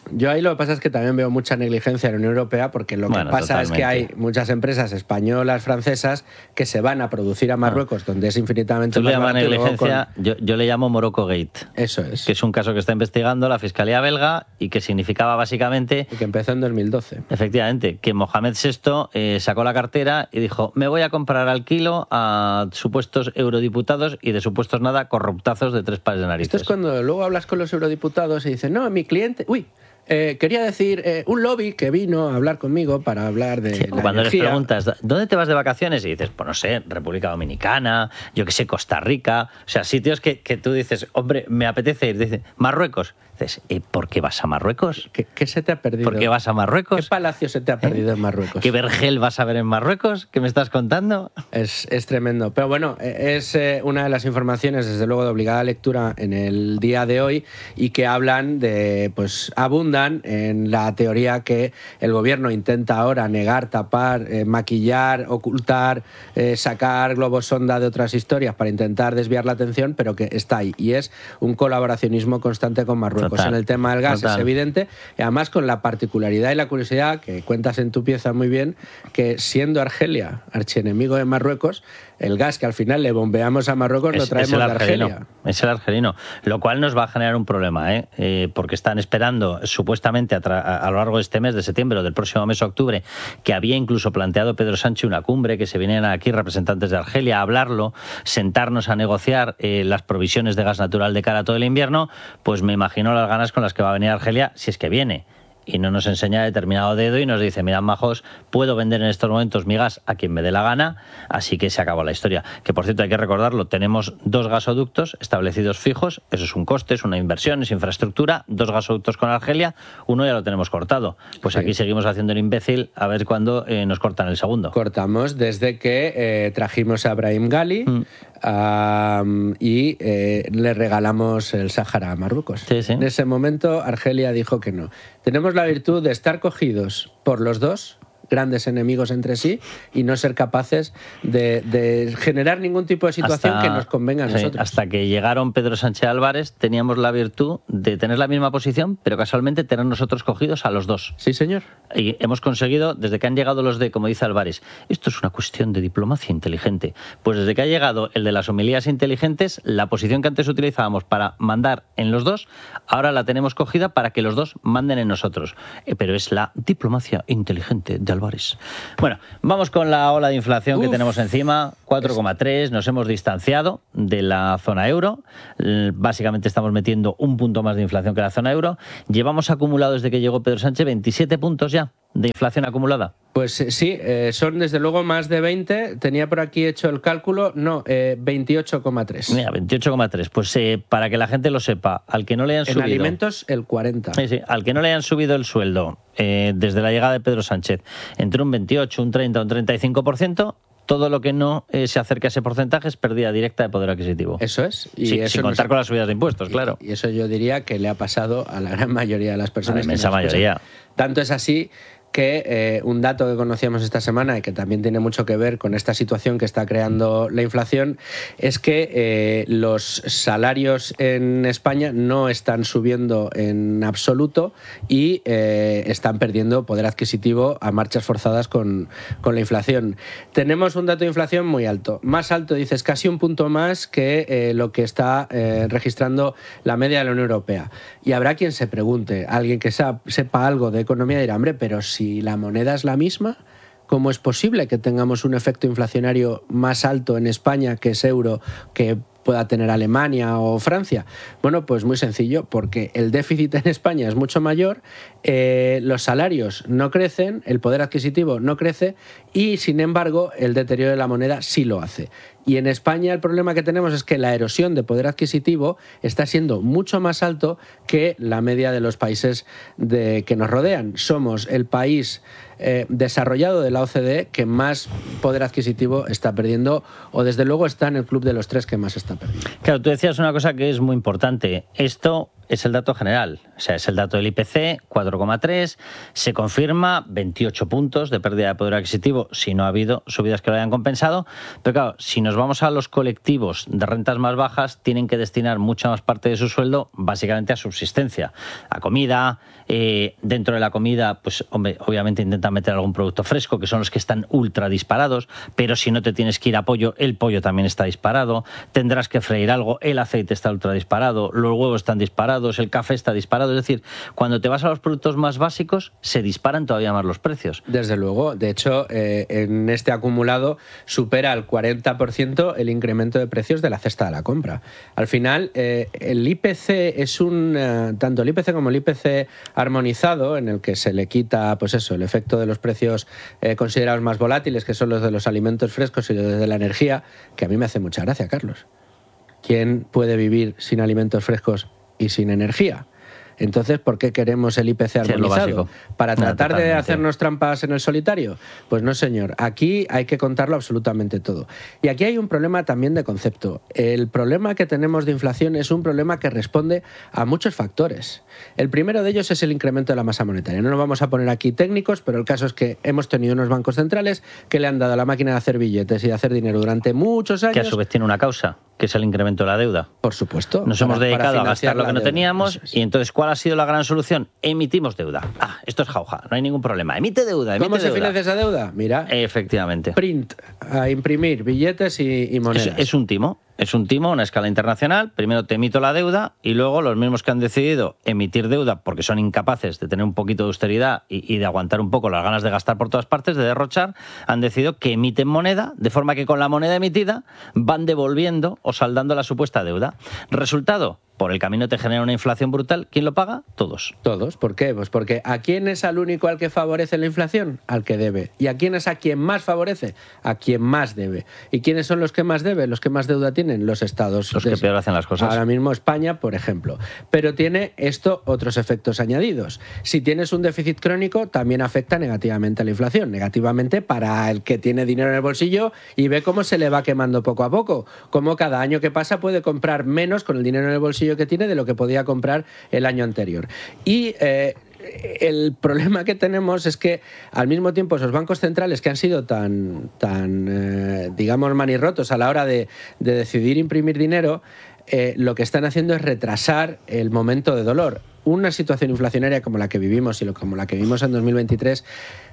Yo ahí lo que pasa es que también veo mucha negligencia en la Unión Europea, porque lo que Bueno, pasa totalmente. es que hay muchas empresas españolas, francesas, que se van a producir a Marruecos, donde es infinitamente Tú le más llamas barato, y luego negligencia, yo, yo le llamo Morocco Gate. Eso es. Que es un caso que está investigando la Fiscalía belga y que significaba básicamente... Y que empezó en dos mil doce. Efectivamente, que Mohamed sexto eh, sacó la cartera y dijo, me voy a comprar al kilo a supuestos eurodiputados y de supuestos nada corruptazos de tres pares de narices. Esto es cuando luego hablas con los eurodiputados y dicen, no, mi cliente... Uy, eh, quería decir, eh, un lobby que vino a hablar conmigo para hablar de Sí, la cuando energía. les preguntas, ¿dónde te vas de vacaciones? Y dices, pues no sé, República Dominicana, yo qué sé, Costa Rica. O sea, sitios que, que tú dices, hombre, me apetece ir. Dices, Marruecos. Dices, ¿y por qué vas a Marruecos? ¿Qué, qué se te ha perdido? ¿Por qué vas a Marruecos? ¿Qué palacio se te ha perdido en Marruecos? ¿Qué vergel vas a ver en Marruecos? ¿Qué me estás contando? Es, es tremendo. Pero bueno, es eh, una de las informaciones, desde luego, de obligada lectura en el día de hoy y que hablan de, pues, abundan en la teoría que el gobierno intenta ahora negar, tapar, eh, maquillar, ocultar, eh, sacar globos sonda de otras historias para intentar desviar la atención, pero que está ahí. Y es un colaboracionismo constante con Marruecos. Total, en el tema del gas total. es evidente, y además con la particularidad y la curiosidad que cuentas en tu pieza muy bien, que siendo Argelia archienemigo de Marruecos, el gas que al final le bombeamos a Marruecos lo Es- traemos es el de argelino, Argelia. Es el argelino, lo cual nos va a generar un problema, ¿eh? Eh, porque están esperando supuestamente a, tra- a lo largo de este mes de septiembre o del próximo mes de octubre, que había incluso planteado Pedro Sánchez una cumbre, que se vinieran aquí representantes de Argelia a hablarlo, sentarnos a negociar eh, las provisiones de gas natural de cara a todo el invierno, pues me imagino las ganas con las que va a venir Argelia, si es que viene. Y no nos enseña determinado dedo y nos dice, mirad, majos, puedo vender en estos momentos mi gas a quien me dé la gana, así que se acabó la historia. Que, por cierto, hay que recordarlo, tenemos dos gasoductos establecidos fijos, eso es un coste, es una inversión, es infraestructura, dos gasoductos con Argelia, uno ya lo tenemos cortado. Pues Sí. aquí seguimos haciendo el imbécil a ver cuándo eh, nos cortan el segundo. Cortamos desde que eh, trajimos a Brahim Gali Mm. um, y eh, le regalamos el Sáhara a Marruecos. Sí, sí. En ese momento Argelia dijo que no. Tenemos la virtud de estar cogidos por los dos, grandes enemigos entre sí, y no ser capaces de, de generar ningún tipo de situación Hasta- que nos convenga a sí, nosotros. hasta que llegaron Pedro Sánchez Álvarez, teníamos la virtud de tener la misma posición, pero casualmente tener nosotros cogidos a los dos. Sí, señor. Y hemos conseguido, desde que han llegado los de, como dice Álvarez, esto es una cuestión de diplomacia inteligente. Pues desde que ha llegado el de las homilías inteligentes, la posición que antes utilizábamos para mandar en los dos, ahora la tenemos cogida para que los dos manden en nosotros. Eh, pero es la diplomacia inteligente de Álvarez. Bueno, vamos con la ola de inflación que Uf. tenemos encima, cuatro coma tres, nos hemos distanciado de la zona euro, L- básicamente estamos metiendo un punto más de inflación que la zona euro, llevamos acumulado desde que llegó Pedro Sánchez veintisiete puntos ya de inflación acumulada. Pues eh, sí, eh, son desde luego más de veinte. Tenía por aquí hecho el cálculo, no, eh, veintiocho coma tres. Mira, veintiocho coma tres. Pues eh, para que la gente lo sepa, al que no le hayan En subido... alimentos, el cuarenta. Sí, sí, al que no le hayan subido el sueldo eh, desde la llegada de Pedro Sánchez entre un veintiocho, un treinta, un treinta y cinco por ciento, todo lo que no eh, se acerque a ese porcentaje es pérdida directa de poder adquisitivo. Eso es. Y Sí, eso sin nos- contar con las subidas de impuestos, claro. Y eso yo diría que le ha pasado a la gran mayoría de las personas. A la que inmensa nos escuchan. mayoría. Tanto es así que eh, un dato que conocíamos esta semana y que también tiene mucho que ver con esta situación que está creando la inflación es que eh, los salarios en España no están subiendo en absoluto y eh, están perdiendo poder adquisitivo a marchas forzadas con, con la inflación. Tenemos un dato de inflación muy alto, más alto, dices, casi un punto más que eh, lo que está eh, registrando la media de la Unión Europea. Y habrá quien se pregunte, alguien que sa- sepa algo de economía dirá, hombre, pero si la moneda es la misma, ¿cómo es posible que tengamos un efecto inflacionario más alto en España, que es euro, que pueda tener Alemania o Francia? Bueno, pues muy sencillo, porque el déficit en España es mucho mayor, eh, los salarios no crecen, el poder adquisitivo no crece y, sin embargo, el deterioro de la moneda sí lo hace. Y en España el problema que tenemos es que la erosión de poder adquisitivo está siendo mucho más alto que la media de los países de, que nos rodean. Somos el país eh, desarrollado de la O C D E que más poder adquisitivo está perdiendo, o desde luego está en el club de los tres que más está está perdido. Claro, tú decías una cosa que es muy importante. Esto es el dato general, o sea, es el dato del I P C, cuatro coma tres, se confirma veintiocho puntos de pérdida de poder adquisitivo si no ha habido subidas que lo hayan compensado, pero claro, si nos vamos a los colectivos de rentas más bajas, tienen que destinar mucha más parte de su sueldo básicamente a subsistencia, a comida, eh, dentro de la comida, pues hombre, obviamente intentan meter algún producto fresco, que son los que están ultra disparados, pero si no te tienes que ir a pollo, el pollo también está disparado, tendrás que freír algo, el aceite está ultra disparado, los huevos están disparados, el café está disparado, es decir, cuando te vas a los productos más básicos se disparan todavía más los precios. Desde luego, de hecho, eh, en este acumulado supera al cuarenta por ciento el incremento de precios de la cesta de la compra. Al final, eh, el I P C es un, eh, tanto el I P C como el I P C armonizado, en el que se le quita, pues eso, el efecto de los precios eh, considerados más volátiles, que son los de los alimentos frescos y los de la energía, que a mí me hace mucha gracia, Carlos. ¿Quién puede vivir sin alimentos frescos y sin energía? Entonces, ¿por qué queremos el I P C armonizado? ¿Para tratar de hacernos trampas en el solitario? Pues no, señor. Aquí hay que contarlo absolutamente todo. Y aquí hay un problema también de concepto. El problema que tenemos de inflación es un problema que responde a muchos factores. El primero de ellos es el incremento de la masa monetaria. No nos vamos a poner aquí técnicos, pero el caso es que hemos tenido unos bancos centrales que le han dado a la máquina de hacer billetes y de hacer dinero durante muchos años. Que a su vez tiene una causa, que es el incremento de la deuda. Por supuesto. Nos para, hemos dedicado a gastar lo que no teníamos es. y entonces, ¿cuál ha sido la gran solución? Emitimos deuda. Ah, esto es jauja, no hay ningún problema. Emite deuda, emite ¿Cómo deuda. se financia esa deuda? Mira. Efectivamente. Print, a imprimir billetes y, y monedas. Es, es un timo. Es un timo a una escala internacional. Primero te emito la deuda y luego los mismos que han decidido emitir deuda porque son incapaces de tener un poquito de austeridad y, y de aguantar un poco las ganas de gastar por todas partes, de derrochar, han decidido que emiten moneda, de forma que con la moneda emitida van devolviendo o saldando la supuesta deuda. Resultado, por el camino te genera una inflación brutal. ¿Quién lo paga? Todos. Todos. ¿Por qué? Pues porque ¿a quién es al único al que favorece la inflación? Al que debe. ¿Y a quién es a quien más favorece? A quien más debe. ¿Y quiénes son los que más deben? Los que más deuda tienen, los estados. Los que peor hacen las cosas. Ahora mismo España, por ejemplo. Pero tiene esto otros efectos añadidos. Si tienes un déficit crónico, también afecta negativamente a la inflación. Negativamente para el que tiene dinero en el bolsillo y ve cómo se le va quemando poco a poco. Cómo cada año que pasa puede comprar menos con el dinero en el bolsillo que tiene de lo que podía comprar el año anterior. Y eh, el problema que tenemos es que al mismo tiempo esos bancos centrales que han sido tan, tan eh, digamos, manirrotos a la hora de, de decidir imprimir dinero, eh, lo que están haciendo es retrasar el momento de dolor. Una situación inflacionaria como la que vivimos y como la que vivimos en dos mil veintitrés,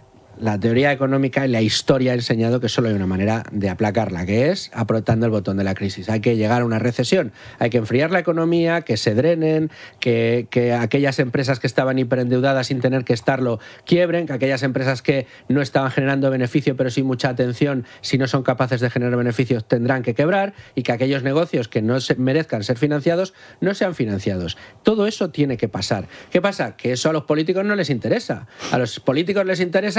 la teoría económica y la historia ha enseñado que solo hay una manera de aplacarla, que es apretando el botón de la crisis. Hay que llegar a una recesión, hay que enfriar la economía, que se drenen, que, que aquellas empresas que estaban hiperendeudadas sin tener que estarlo quiebren, que aquellas empresas que no estaban generando beneficio pero sin mucha atención, si no son capaces de generar beneficios tendrán que quebrar, y que aquellos negocios que no se merezcan ser financiados no sean financiados. Todo eso tiene que pasar. ¿Qué pasa? Que eso a los políticos no les interesa. A los políticos les interesa